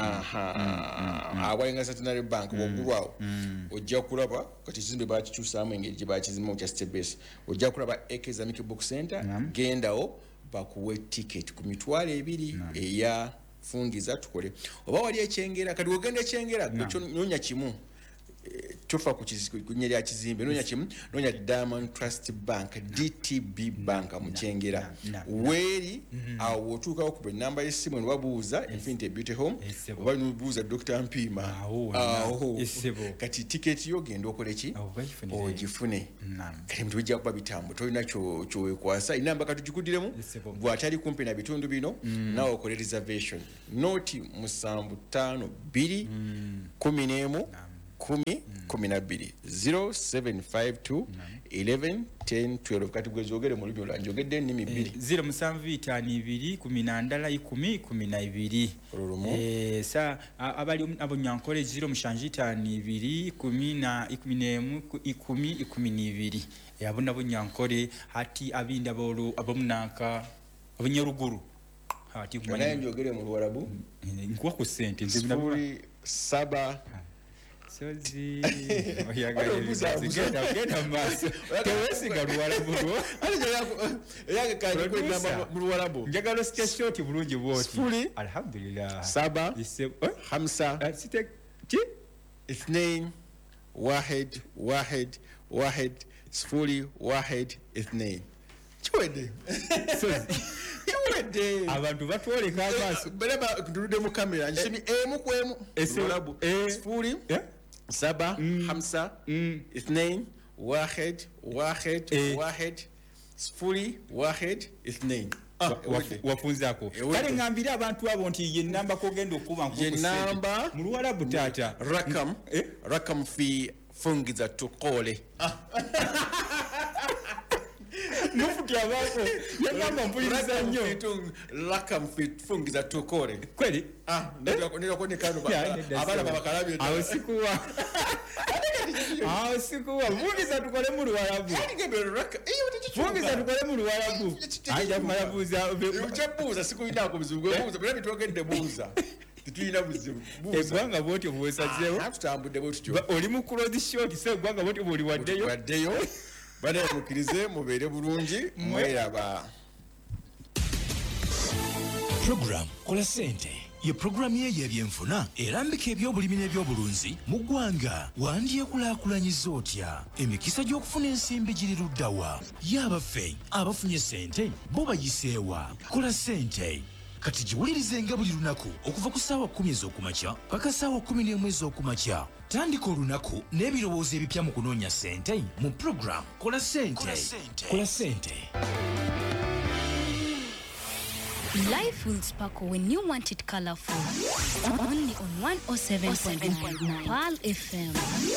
aha awalinga Centenary Bank bogulwawo ojja kulaba kati kizimbe bakikyusaamu engeri gye bakizimamu kya step base ojja kulaba Ekezamiki Book Center gendawo bakuwe ticket ku mitwalo ebiri eya fungiza tukole oba wali ekyengera kati ogenda ekyengera nyonya kimu tofa ku kunyerya kizimbe nonya kimu nonya Diamond Trust Bank D T B Bank mu Kyengera weri awo otuukawo ku namba y'essimu ne wabuuza Infinity Beauty Home oba n'obuuza Doctor Mpima awo kati tiketi yo genda okole ki ogifune kati mtu wijja kuba bitambo tolina kyowekwasa inamba katugikudiremu bw'atali kumpi na bitundu bino nawe okole reservation noti musanvu ttaano bbiri kumi n'emu kumi kumi na bbiri zero seven five two eleven ten twelve kati gwezogere mu lubyo lwanjogedde nnimi bbiri zero musanvu itaano ibiri kumi na ndala ikumi kumi na ibiri eh sa abali abonyankole zero mushanji itaano ibiri kumi na ikumi n'emu ikumi ikumi n'ibiri yabona bonyankole hati abinda bolo abomunanka abanyaruguru hati kumanya njogere mu Luwarabu nkuwa ku sente nze sifuri saba sozi oyagala zigenda genda maso tewesi galuwarabu yake kali kwa namba mu Luwarabu njagalo skeshoti bulungi bwoti sifuri alhamdulillah saba hamsa site ti اثنين واحد واحد واحد sifuri واحد اثنين chwede chwede abantu batwoleka amaso bereba ndurude mu kamera nshimi emu kwemu Luwarabu sifuri saba hamsa اثنين واحد واحد واحد sifuri واحد اثنين wafunzako kale ngambira abantu abo nti ye namba kogenda okuba ye namba mu Luwarabu tata rakam rakam fi fungiza tukole nufuti abako ye namba mpuliriza nnyo rakam fi fungiza tukole kweli ah ndio kwa nikano abana babakalabye awo sikuwa awo sikuwa fungiza tukole mu Luwarabu fungiza tukole mu Luwarabu aja kumalabuza uchabuza siku inako bizungu buza bera bitwogedde buza tituyina buzibu buza egwanga bwoti obwesazeewo hatutambudde bwotyo oli mu close short so egwanga bwoti bwoli waddeyo waddeyo bana mukirize mubeere bulungi mweraba. Program Kola Sente ye programu ye y'ebyenfuna erambika ebyobulimi n'ebyobulunzi mu ggwanga wandyekulaakulanyiza otya emikisa gy'okufuna ensimbi giri luddawa y'abaffe abafunye sente bo bayiseewa. Kola Sente kati giwulirizenga buli lunaku okuva ku ssaawa kumi ez'okumakya paka ssaawa kumi n'emu ez'okumakya. Tandika olunaku n'ebirowoozo ebipya mu kunoonya sente mu programu Kola Sente. Kola Sente. Life will sparkle when you want it colorful. Only on one oh seven point nine Pearl F M.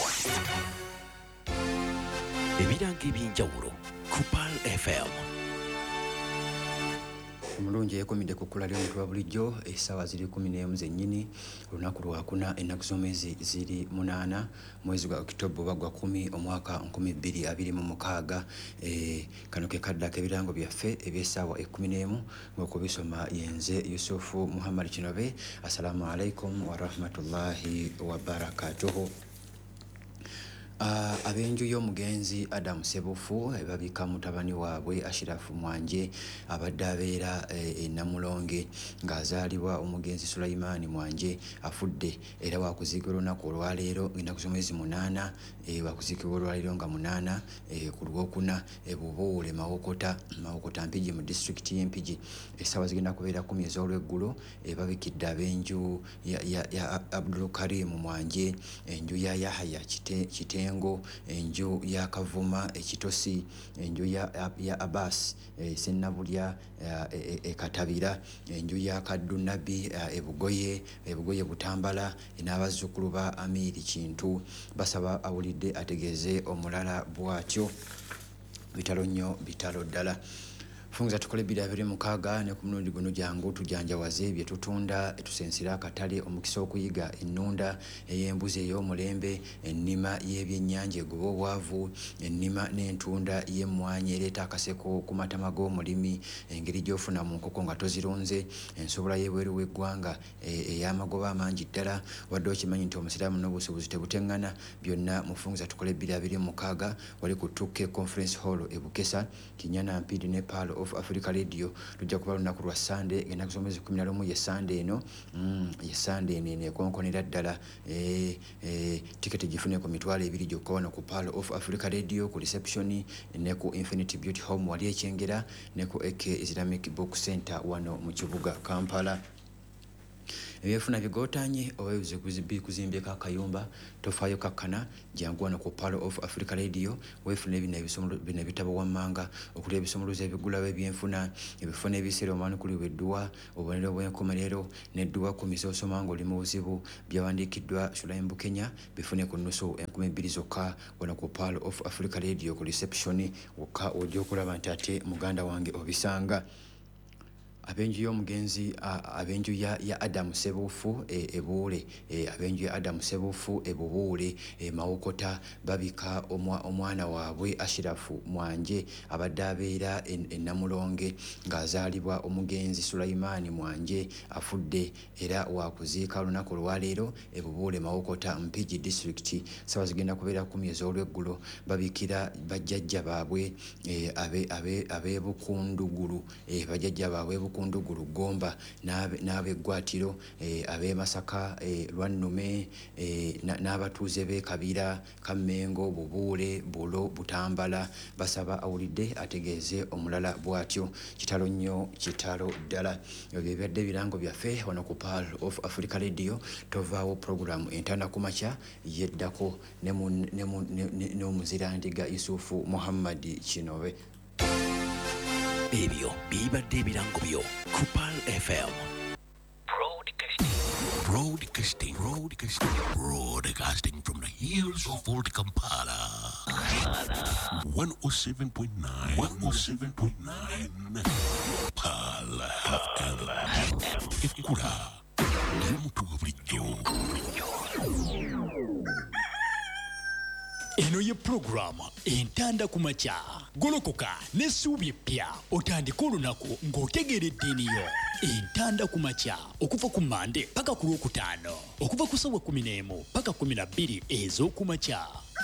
Ebirango eby'enjawulo ku Pearl F M. Omulungi yekomidde ku kkula ly'omutwe wa bulijjo essaawa ziri kumi n'emu zennyini olunaku lwakuna ennaku z'omwezi ziri munaana mwezi gwa Okitoba oba gwa kumi omwaka nkumi bbiri abiri mu mukaaga. E, kano ke kaddako ebirango byaffe ebyessaawa ekkumi n'emu ng'okubisoma yenze Yusufu Muhammad Kinobe. Assalamu alaikum wa rahmatullahi wa barakatuhu. Uh, abenju y'omugenzi Adam Sebufu babika mutabani waabwe Ashirafu Mwanje abadde abeera e, e Namulonge ng'azaalibwa omugenzi Sulaimani Mwanje afudde era wakuziikibwa olunaku olwaleero ennaku z'omwezi munaana e, wakuziikibwa olwaleero nga munaana e, ku lwokuna e, Bubuule Mawokota Mawokota Mpigi mu disitulikiti y'Empigi essaawa zigenda kubeera kumi ez'olweggulo e, babikidde abenju ya, ya, ya Abdul Karim Mwanje enju ya Yahya Kite, Kite Ngo, enju ya Kavuma Ekitosi enju ya, ya Abbas e, Sennabulya e, e, Katabira enju ya Kaddunabi ebugoye ebugoye Butambala n'abazzukulu ba Amiri Kintu basaba awulidde ategeeze omulala bwatyo bitalo nnyo bitalo ddala. Funza tukole bida biri mukaaga ne ku mulundi guno jangu tujanjawaze bye tutunda etusensira akatale omukisa okuyiga ennunda ey'embuzi ey'omulembe ennima y'ebyennyanja egoba obwavu ennima n'entunda y'emmwanyi ereeta akaseko ku matama g'omulimi engeri gy'ofuna mu nkoko nga tozirunze ensobola y'ebweru w'eggwanga ey'amagoba amangi ddala wadde okimanyi nti omusiraamu n'obusuubuzi tebuteŋŋana byonna mu funza tukole bida biri mukaaga wali ku Tukke Conference Hall e Bukesa Kinyana Mpidi ne Paalo of Africa Radio lujja kuba lunaku lwa Sunday ennaku z'omwezi kumi na lumu ye Sunday eno mm, ye Sunday eno nekonkonera ddala eh, eh, tiketi gifune ku mitwalo ebiri gyokka wano ku Pearl of Africa Radio ku reception ne ku Infinity Beauty Home wali ekyengera ne ku A K Islamic Book Center wano mu kibuga Kampala. Ebyefuna bigotanye owebuze kuzimbika akayumba tofaayo kakkana jangu wano ku Pearl of Africa Radio wefuna ebina ebisomolo bina bitabo wammanga okuli ebisomoloza ebigula ebyenfuna ebifuna ebiseera omwana kuli weddwa obonero bw'enkomerero n'edduwa ku miso osoma ng'oli mu buzibu byawandiikiddwa Sulaim Bukenya bifune ku nnusu enkumi bbiri zokka wano ku Pearl of Africa Radio ku reception wokka ojja okulaba nti ate muganda wange obisanga. Abenju y'omugenzi abenju ya, ya Adam Sebufu e, ebuule e, abenju ya Adam Sebufu ebubuule e, Mawokota babika omwa, omwana waabwe Ashirafu Mwanje abadde abeera ennamulonge ng'azaalibwa omugenzi Sulaimani Mwanje afudde era wakuziika lunaku lwaleero ebubuule Mawokota Mpigi district sawa zigenda kubeera kumi ez'olweggulo babikira bajjajja baabwe e, abe abe ab'ebukundugulu e, bajjajja baabwe Kundugulu Gomba n'ab'eggwatiro eh, ab'e Masaka eh, Lwannume eh, n'abatuuze b'e Kabira Kammengo Bubuule Bulo Butambala basaba awulidde ategeeze omulala bw'atyo kitalo nnyo kitalo ddala ebyo byadde birango byaffe wano ku Pearl of Africa Radio tovaawo programu entanda ku makya yeddako n'omuzira-ndiga Yusufu Muhammad Kinobe. Ebyo bibadde ebirango byo ku Pearl F M. Broadcasting, broadcasting, broadcasting from the hills of Old Kampala. one oh seven point nine, one oh seven point nine. Pearl F M. Ekula, y'omutuwa bulijjo. Eno ye programu entanda ku makya golokoka n'essuubi eppya otandika olunaku ng'otegeredde eniyo entanda ku makya okuva ku Mande paka ku Lwokutaano okuva ku ssaawa kumi n'emu paka kumi na bbiri ez'oku makya.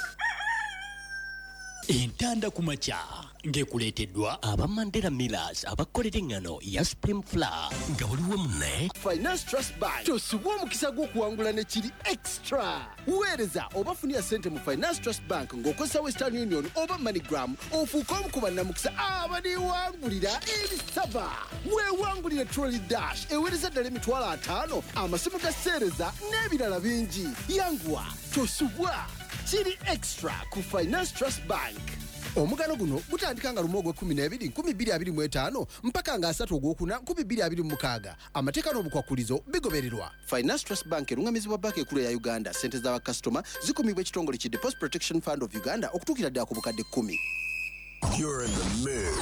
Entanda ku makya ng'ekuleeteddwa aba Mandela Millers abakolera engano ya Supreme Flour nga waliwo munne Finance Trust Bank tosubwa omukisa gw'okuwangula ne kiri extra. Weereza oba funira ssente mu Finance Trust Bank ng'okozesa Western Union oba MoneyGram ofuuka omu ku bannamukisa abaliwangulira ebisaba. Weewangulire Trolley Dash eweereza ddala emitwalo ataano amasimu ga sseereza n'ebirala bingi. Yanguwa tosubwa kiri extra ku Finance Trust Bank. Omugano guno gutandika nga lumu ogw'ekkumi n'ebiri nkumi bbiri abiri mu etaano mpaka nga asatu ogwokuna nkumi bbiri abiri mu mukaaga. Amateeka n'obukwakulizo bigobererwa. Finance Trust Bank erungamizibwa banka ekkulu ya Uganda. Ssente z'abakasitoma zikumibwa ekitongole ki Deposit Protection Fund of Uganda okutuukira ddala ku bukadde kkumi. You're in the mix.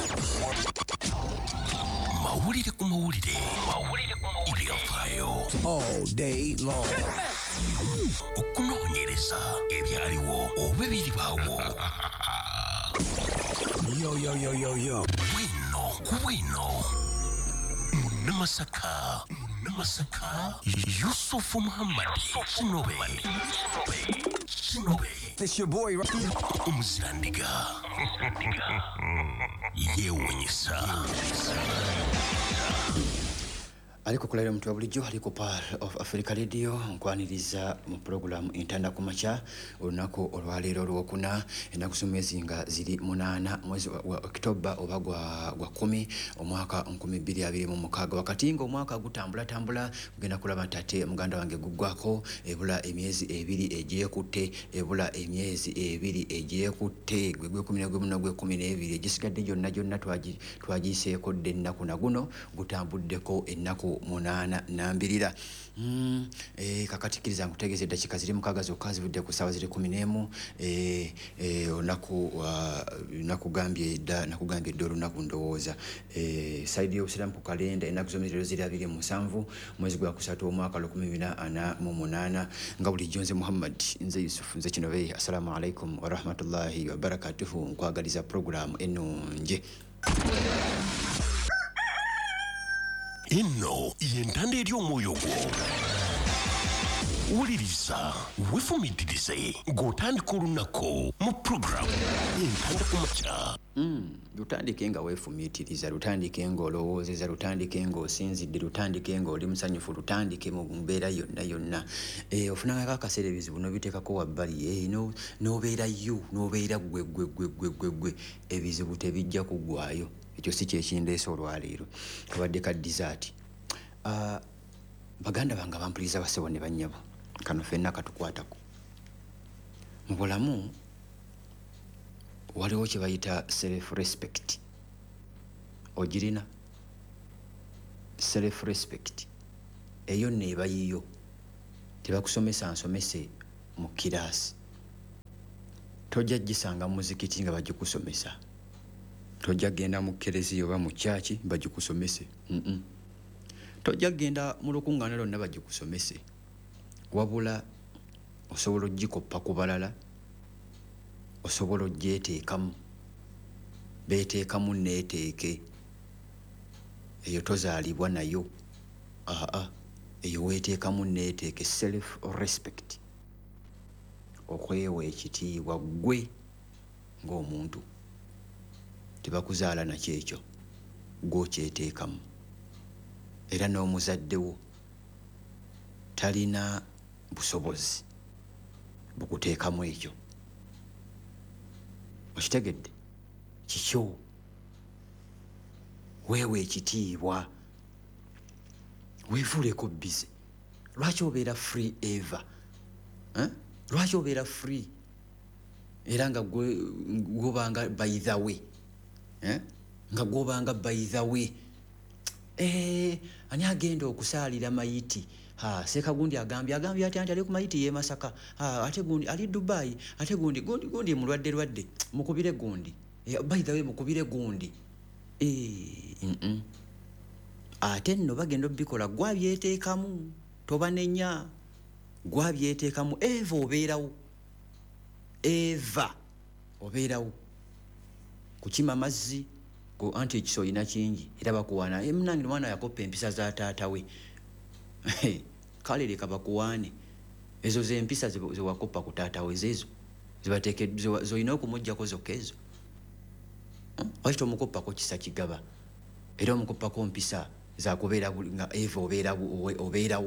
Mawulire ku mawulire. Mawulire ku mawulire. Ebyafaayo. All day long. Okunoonyereza ebyaliwo oba ebiribaawo. Yo, yo, yo, yo, yo. Bwino, bwino. Munamasaka. Munamasaka. Yusufu Muhammad. Kinobe. Kinobe. It's your boy, right? Umuzirandiga. Yewunyisa. Aliko kulera mtu wa bulijjo aliko Pearl of Africa Radio nkwaniriza mu programu entanda ku makya olunaku olwaleero olwokuna ennaku z'omwezi nga ziri munaana mwezi wa October oba gwa, gwa kumi omwaka nkumi bbiri abiri mu mukaaga wakati nga omwaka gutambula tambula kugenda kulaba nti ate muganda wange guggwako ebula emyezi ebiri egyekutte ebula emyezi ebiri egyekutte gwe gw'ekumi n'egwemu n'ogw'ekumi n'ebiri egisigadde gyonna gyonna twagiyiseeko dde ennaku na guno gutambuddeko ennaku munana nambirira. Mm, eh, kakatikiriza nkutegeeza eddakiika ziri mukaaga zokka zivudde ku ssaawa ziri kumi n'emu eh, eh, olunaku uh, nakugambye edda nakugambye edda olunaku ndowooza eh, saidi y'obusiraamu ku kalenda ennaku z'omwezi leero ziri abiri mu musanvu mwezi gwa kusatu omwaka lukumi bibiri ana mu munaana nga bulijjo nze Muhammad nze Yusufu nze Kinobe. Assalamu alaikum warahmatullahi wabarakatuhu nkwagaliza programu ennungi. Eno y'entanda eri omwoyo gwo wuliriza wefumitirize ng'otandika olunaku mu puroguramu entanda ku makya. lutandike nga weefumiitiriza, lutandike ng'olowoozeza, lutandike ng'osinzidde, lutandike ng'oli musanyufu, lutandike mu mbeera yonna yonna. Ofunangako akaseera ebizibu n'obiteekako wabbali n'obeerayo n'obeera gwe gwe gwe gwe gwe gwe ebizibu tebijja kuggwayo. Ekyo si kyekindeese olwaleero kabadde ka disaati. Baganda bange bampuliriza basebo ne bannyabo kano ffenna katukwatako mu bulamu. Waliwo kye bayita self respect. Ogirina self respect eyo neeba yiyo. Tebakusomesa nsomese mu kiraasi, tojja gisanga mu muzikiti nga bagikusomesa, tojja genda mu kereziya oba mu kyaki bagikusomese, tojja genda mu lukuŋŋaana lwonna bagikusomese, wabula osobola ogikoppa ku balala, osobola ogyeteekamu, beeteekamu neeteeke. Eyo tozaalibwa nayo, aa eyo weeteekamu neeteeke. Self respect, okwewa ekitiibwa gwe ng'omuntu. Tebakuzaala nakyo ekyo, gw'okyeteekamu. Era n'omuzaddewo talina busobozi bukuteekamu ekyo. Okitegedde? Kikyo weewe ekitiibwa, weefuuleko bize. Lwaki obeera free eva? Lwaki obeera free era nga gwobanga by the way, nga gwobanga by the way? Ani agenda okusaalira mayiti? Sekagundi agambye agambye ati anti ali ku mayiti ye Masaka, ate gundi ali Dubai, ate gundi gundi gundi mulwadde lwadde, mukubire gundi. By the way, mukubire gundi. Ate nno bagenda obikola gwabyeteekamu, tobanenya, gwabyeteekamu. Eva obeerawo, Eva obeerawo. Kukima mazzi go anti ekisoyina kingi era bakuwaana. Emunange mwana yakoppa empisa za taata we. Kale leka bakuwaane. Ezo ze empisa ze wakoppa ku taata we zezo zibateeke zoyina okumuggyako zokka ezo. Lwaki tomukoppako kisa kigaba era omukoppako mpisa zakubeera nga Eva obeerawo.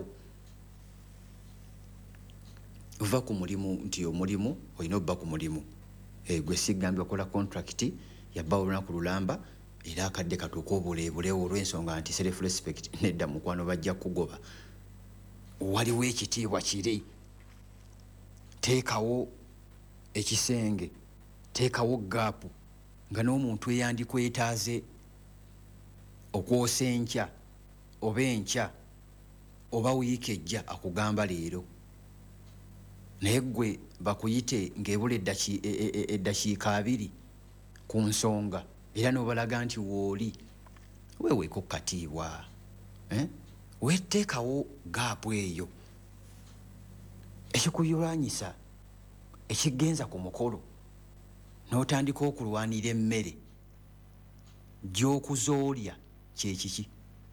Ova ku mulimu nti omulimu olina obba ku mulimu. Gwe sigambye okola contract yabba olunaku lulamba era akadde katuuka obuleebulewo olw'ensonga nti self respect nedda mukwano bajja kugoba. Waliwo ekitiibwa kiri. Teekawo ekisenge, teekawo gaapu nga n'omuntu eyandikwetaaze okwosa enkya oba enkya oba wiiki ejja akugamba leero, naye ggwe bakuyite ng'ebula eddakiika abiri ku nsonga era n'obalaga nti wooli. Weeweeko katiibwa, weeteekawo gaapu eyo. Ekikuyulwanyisa ekigenza ku mukolo n'otandika okulwanira emmere gy'okuzoolya kye kiki?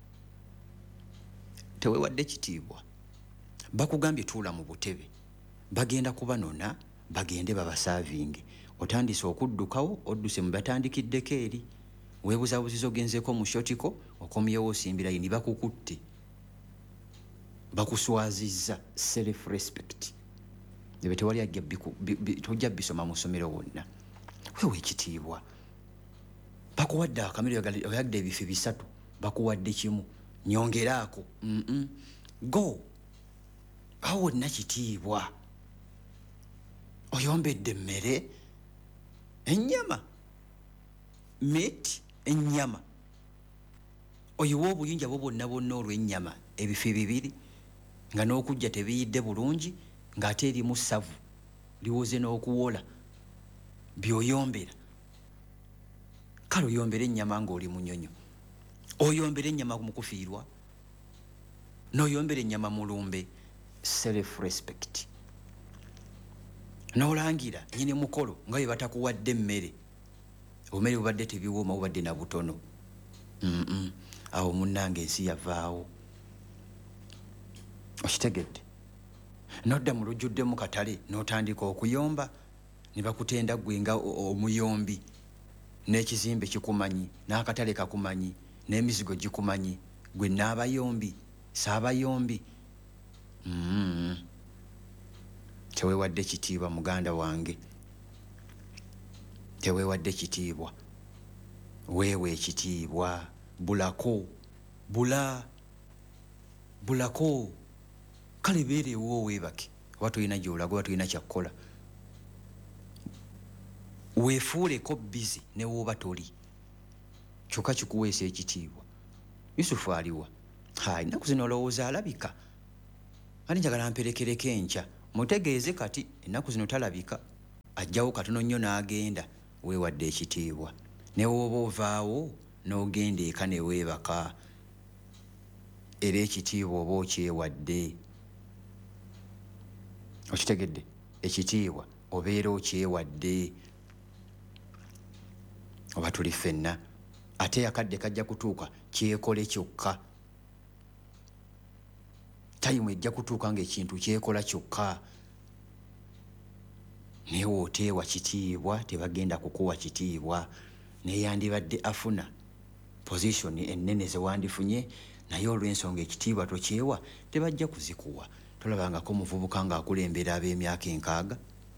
Teweewadde kitiibwa. Bakugambye tuula mu butebe, bagenda kubanona bagende babasaavinge. Otandise okuddukawo, odduse mu batandikiddeko eri. Weebuzabuziza ogenzeeko mu shotiko, okomyewo osimbirayo ne bakukutte. Bakuswazizza. Self respect. Ebe tewali ajja tojja bisoma mu ssomero wonna. Weewe ekitiibwa. Bakuwadde akamiro oyagde ebifi bisatu, bakuwadde kimu, nyongeraako. Go. Awo wonna kitiibwa. Oyombedde emmere, ennyama, meat, ennyama. Oyiwa obuyinja bwo bwonna bwonna olw'ennyama ebifi bibiri nga n'okujja tebiyidde bulungi ng'ate erimu ssavu liwoze n'okuwola by'oyombera. Kale oyombera ennyama ng'oli munyonyo, oyombera ennyama mu kufiirwa, n'oyombera ennyama mu lumbe. Self respect. N'olangira nyine mukolo nga bwe batakuwadde emmere, obumere bubadde tebiwooma bubadde na butono. Awo munnange ensi yavaawo. Okitegedde? nodda mu lujjudde mu katale n'otandika okuyomba ne bakutenda gwe nga omuyombi n'ekizimbe kikumanyi n'akatale kakumanyi n'emizigo gikumanyi gwe n'abayombi saabayombi mm. teweewadde kitiibwa muganda wange teweewadde kitiibwa weewe ekitiibwa bulako bula bulako kale beerewo weebake oba tulina gyolaga oba tulina kyakkola weefuuleko bizi ne wooba toli kyokka kikuweesa ekitiibwa. Yusufu aliwa hayi naku zino olowooza alabika ani njagala mperekereko enkya mutegeeze kati ennaku zino talabika ajjawo katono nnyo n'agenda weewadde ekitiibwa ne wooba ovaawo n'ogenda eka ne weebaka era ekitiibwa oba okyewadde okitegedde ekitiibwa obeera okyewadde oba tuli ffenna ate akadde kajja kutuuka kyekole kyokka tayimu ejja kutuuka ng'ekintu kyekola kyokka naye wooteewa kitiibwa tebagenda kukuwa kitiibwa neyandibadde afuna positioni ennene zewandifunye naye olw'ensonga ekitiibwa tokyewa tebajja kuzikuwa. Tolabangako omuvubuka ng'akulembera ab'emyaka enkaaga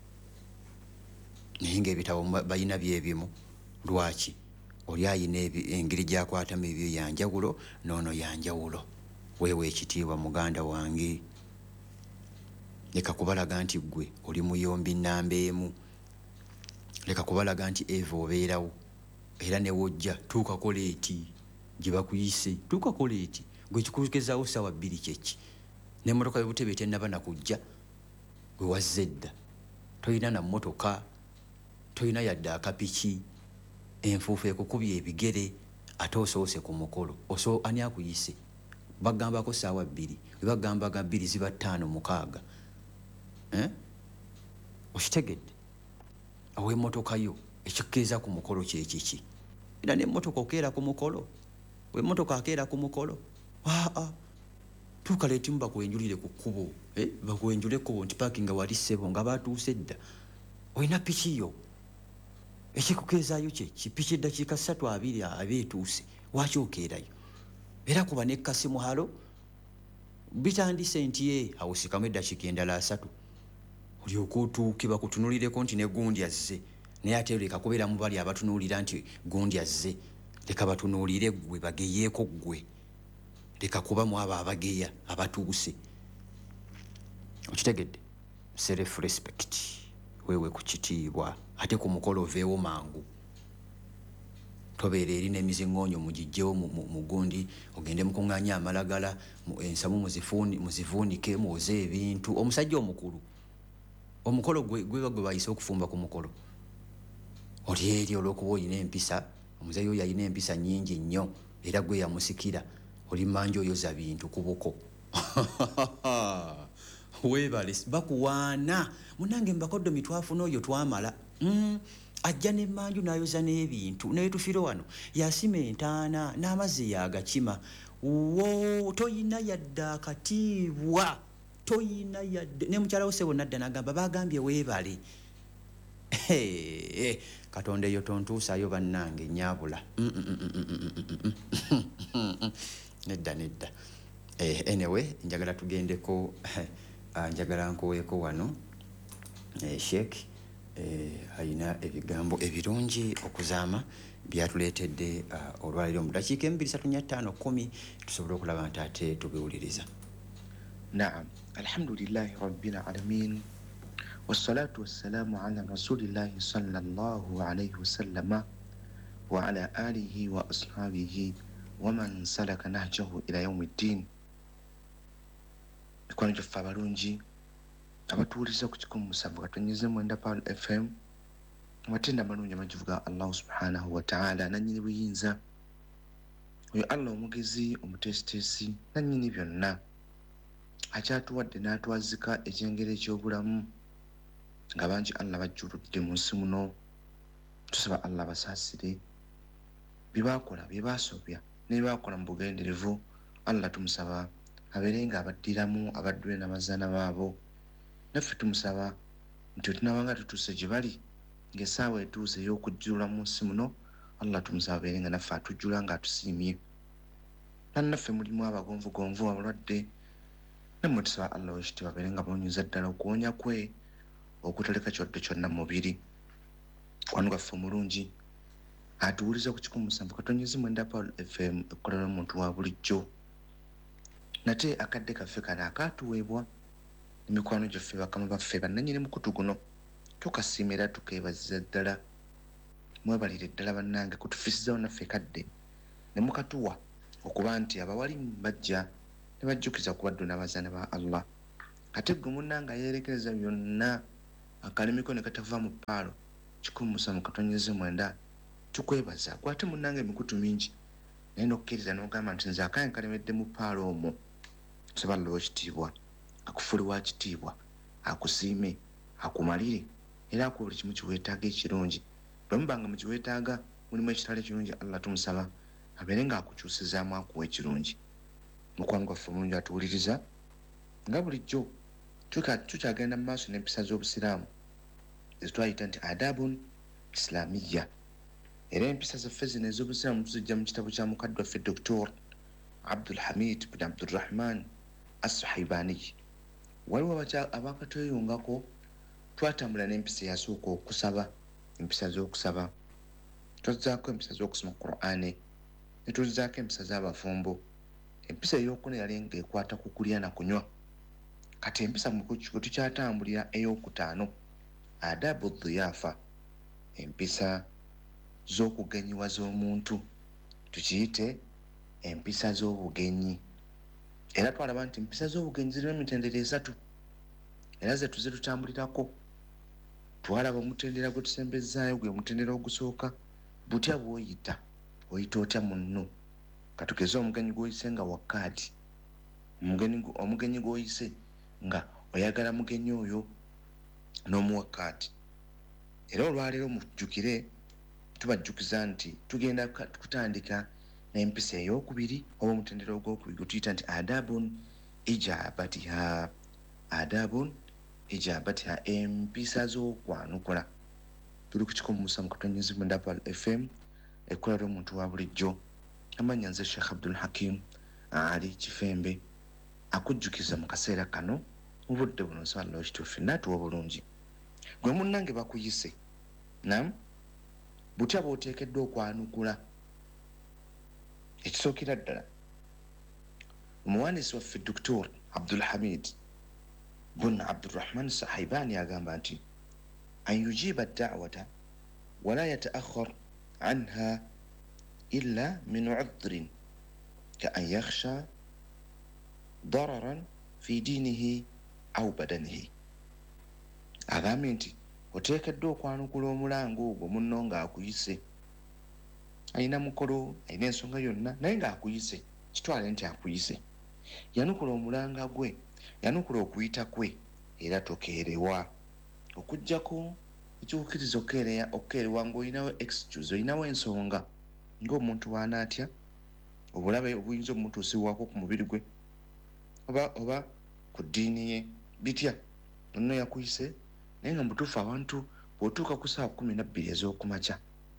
naye ng'ebitabo balina byebimu. Lwaki? Oli ayina engeri gyakwatamu ebyo yanjawulo noono yanjawulo. Weewe ekitiibwa muganda wange leka kubalaga nti gwe oli muyombi nnamba emu leka kubalaga nti eva obeerawo era ne wojja tuukako leeti gye bakuyise tuukako leeti gwe kikukezaawo ssaawa bbiri kyeki n'emmotoka y'obutebe tennaba nakujja gwe wazze edda toyina na mmotoka toyina yadde akapiki enfuufu ekukubye ebigere ate osoose ku mukolo oso ani akuyise bagambako ssaawa bbiri bwe bagambaga bbiri ziba ttaano mukaaga eh? Okitegedde ow'emmotoka yo ekikkeeza ku mukolo kyekiki era n'emmotoka okeera ku mukolo w'emmotoka akeera ku mukolo aa tuuka leetimu bakwenjulire ku kkubo eh? bakwenjule ekkubo nti paakinga wali ssebo nga batuuse edda olina piki yo ekikukeezaayo kyeki piki eddakiika ssatu abiri abeetuuse waki okeerayo era kuba nekkasi muhalo bitandise nti ye awusikamu eddakiika endala asatu olyoka otuuke bakutunuulireko nti ne gundi azze naye ate leka kubeera mu bali abatunuulira nti gundi azze leka batunuulire ggwe bageyeeko ggwe leka kuba mu abo abageya abatuuse okitegedde self respect weewe ku kitiibwa ate ku mukolo oveewo mangu tobeera eri n'emiziŋŋoonyo mugijjewo mu gundi ogende mukuŋŋaanya amalagala ensamu muzivuunike muoze ebintu omusajja omukulu omukolo gwe gwe bayise okufumba ku mukolo oli eri olw'okuba olina empisa omuzeeyi oyo alina empisa nnyingi nnyo era gwe yamusikira oli manja oyoza bintu ku buko weebale bakuwaana munange mubakoddo mitwafu n'oyo twamala mm. Ajja n'emmanju n'ayoza n'ebintu naye tufire wano yasima entaana n'amazzi yagakima wo toyina yadde akatiibwa toyina yadde ne mukyala wo ssebo nadda n'agamba bagambye weebale katonda eyo tontuusaayo bannange nnyabula nedda nedda anyway njagala tugendeko njagala nkoweeko wano sheek Eh, ayina ebigambo ebirungi okuzaama byatuleetedde uh, olwaliro mu dakiika embiri satu nnya ttaano kkumi tusobole okulaba nti ate tubiwuliriza. Naam, alhamdulillahi rabbil alamin wassalatu wassalamu ala rasulillahi sallallahu alayhi wasallama wa ala alihi wa ashabihi wa man salaka nahjahu ila yawmiddin. Mikwano gyaffe abalungi abatuwuliza ku kikumi musanvu katonyeze mwenda Paul F M amatenda amalungi amagivuga Allah subhanahu wa ta'ala nannyini buyinza oyo Allah omugezi omutesitesi nannyini byonna akyatuwadde n'atwazika ekyengero eky'obulamu nga bangi Allah bajjuludde mu nsi muno tusaba Allah basaasire bye baakola bye baasobya ne bye baakola mu bugenderevu Allah tumusaba abeerenga abaddiramu abaddule n'abazaana baabo naffe tumusaba nti tunabanga tutuuse gye bali ng'essaawa etuuse ey'okujjula mu nsi muno Allah tumusaba beere nga naffe atujjula ng'atusiimye nannaffe mulimu abagonvugonvu abalwadde nammwe tusaba Allah wekitiibwa beere nga munyuza ddala okuwonya kwe okutaleka kyodde kyonna mu mubiri wano gaffe omulungi atuwuliza ku kikumi musanvu katonyezi mwenda Paul F M ekkola l'omuntu wa bulijjo nate akadde kaffe kano akaatuweebwa emikwano gyaffe bakama baffe bannannyini mukutu guno tukasiimira tukeebaziza ddala mwebalire ddala bannange kutufiisizawo naffe kadde ne mukatuwa okuba nti abawalimu bajja ne bajjukiza kubaddu n'abazaana ba Allah ate ggwe munnanga yeerekereza byonna akalimiko ne katava mu paalo kikumi musanvu katonyezi mwenda tukwebaza gwate munnanga emikutu mingi naye n'okkiriza n'ogamba nti nze akaye nkalemedde mu paalo omwo nsaba Allah wekitiibwa akufuli wa kitiibwa akusiime akumalire era akuwa buli kimu kiweetaaga ekirungi bwe mubanga mu kiweetaaga mulimu ekitala ekirungi Allah tumusaba abeere ng'akukyusizaamu akuwa ekirungi mukwano gwaffe omulungi atuwuliriza nga bulijjo tukyagenda mu maaso n'empisa z'obusiraamu ezitwayita nti adabun islamiya era empisa zaffe zino ez'obusiraamu tuzijja mu kitabo kya mukadde waffe Doktor Abdul Hamid bin Abdurrahman As-Sahibani waliwo abakatweyungako twatambula n'empisa eyasooka okusaba empisa z'okusaba tuzzaako empisa z'okusoma Qur'ani ne tuzzaako empisa z'abafumbo empisa ey'okuna yali ng'ekwata ku kulya na kunywa kati empisa mwe tukyatambulira ey'okutaano adabu dhiyafa empisa z'okugenyiwa z'omuntu tukiyite empisa z'obugenyi era twalaba nti empisa z'obugenyi zirimu emitendera esatu era ze tuze tutambulirako twalaba omutendera gwe tusembezaayo gwe mutendera ogusooka butya bw'oyita oyita otya munno katugeze omugenyi gw'oyise nga wakkaati omugenyi gw'oyise nga oyagala mugenyi oyo n'omuwakkaati era olwaleero mujjukire tubajjukiza nti tugenda kutandika n'empisa ey'okubiri oba omutendera ogw'okubiri gwe tuyita nti adabun ijabatiha adabun ijabatiha empisa z'okwanukula tuli ku kikumi musanvu katonyezi mwenda Paul F M ekkola ly'omuntu wa bulijjo amanya nze Sheikh Abdul Hakim ali Kifembe akujjukiza mu kaseera kano mu budde buno nsaba Allah ekituufu n'atuwa obulungi gwe munnange bakuyise nam butya bw'oteekeddwa okwanukula ekisookera ddala omuwandiisi waffe Doktor Abdul Hamid bin Abdurrahman Sahibani agamba nti an yujiba da'wata wala yata'akhkhar anha illa min 'udhrin ka an yakhsha dararan fi dinihi aw badanihi agambye nti oteekeddwa okwanukula omulango ogwo munno ng'akuyise alina mukolo alina ensonga yonna naye ng'akuyise kitwale nti akuyise yanukula omulanga gwe yanukula okuyita kwe era tokeerewa okuggyako ekikukkiriza okukeerewa ng'olinawo excuse olinawo ensonga ng'omuntu waanaatya obulabe obuyinza obumutuusibwako ku mubiri gwe oba oba ku ddiini ye bitya nonno yakuyise naye nga mutuufu abantu bw'otuuka ku ssaawa kumi na bbiri ez'okumakya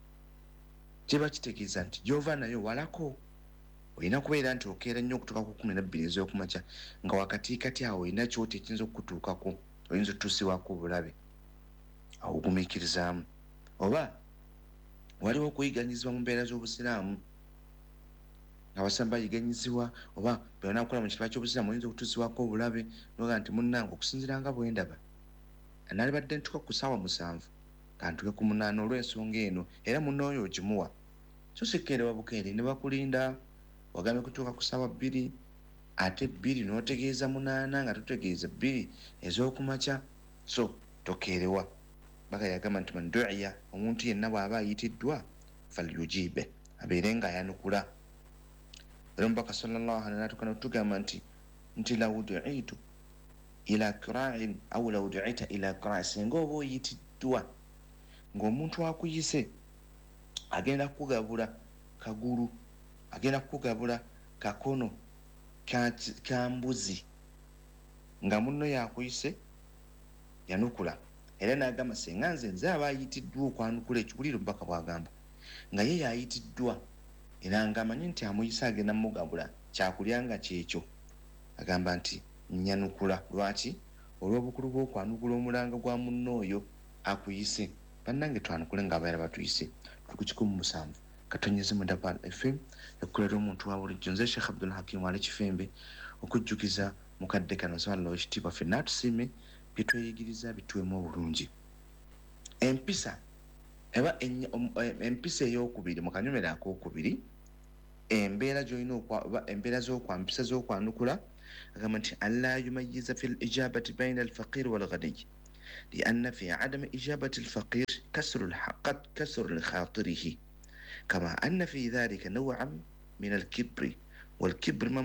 kiba kitegeeza nti gy'ova nayo walako olina kubeera nti okeera nnyo okutuuka ku kumi na bbiri ez'okumakya nga wakatiikati awo olina kyoti ekiyinza okukutuukako oyinza otutuusibwako obulabe awo ogumiikirizaamu oba waliwo okuyiganyizibwa mu mbeera z'obusiraamu abasiraamu bayiganyizibwa oba beonakukola mu kifaa ky'obusiraamu oyinza okutuusibwako obulabe noga nti munnange okusinziira nga bwe ndaba anaali badde ntuka ku ssaawa musanvu kantuke ku munaana olw'ensonga eno era munnooyo ogimuwa so sikkeerewa bukeere ne bakulinda wagambye kutuuka ku ssaawa bbiri ate bbiri n'otegeeza munaana nga tutegeeza bbiri ez'okumakya so tokeerewa baka yagamba nti man du'iya omuntu yenna bw'aba ayitiddwa falyujibe abeere nga ayanukula era omubaka sallallahu alaihi wasallam n'atugamba nti nti law du'itu ila kira'in aw law du'ita ila kira' singa oba oyitiddwa ng'omuntu akuyise agenda kukugabula kagulu agenda kukugabula kakono ka mbuzi nga munno yakuyise yanukula era n'agamba senga nze nze aba ayitiddwa okwanukula ekiwulire omubaka bw'agamba nga ye yayitiddwa era ng'amanyi nti amuyisa agenda mugabula kyakulya nga kyekyo agamba nti nyanukula lwaki olw'obukulu bw'okwanukula omulanga gwa munno oyo akuyise bannange twanukule ng'abaera batuyise tuli ku kikumi musanvu katonyeze mwenda Pal F M ekkolera omuntu wa bulijjo nze Sheikh Abdul Hakim wali Kifembe okujjukiza mukadde kano nsala ekitiibwa ffenna tusiime bye tweyigiriza bituwemu obulungi empisa eba empisa ey'okubiri mu kanyomero ak'okubiri embeera gy'olina oba embeera z'okwampisa z'okwanukula agamba nti alla yumayiza fi lijabati baina alfaqir walghaniy لأن في عدم إجابة الفقير كسر الحق كسر لخاطره كما أن في ذلك نوعا من الكبر والكبر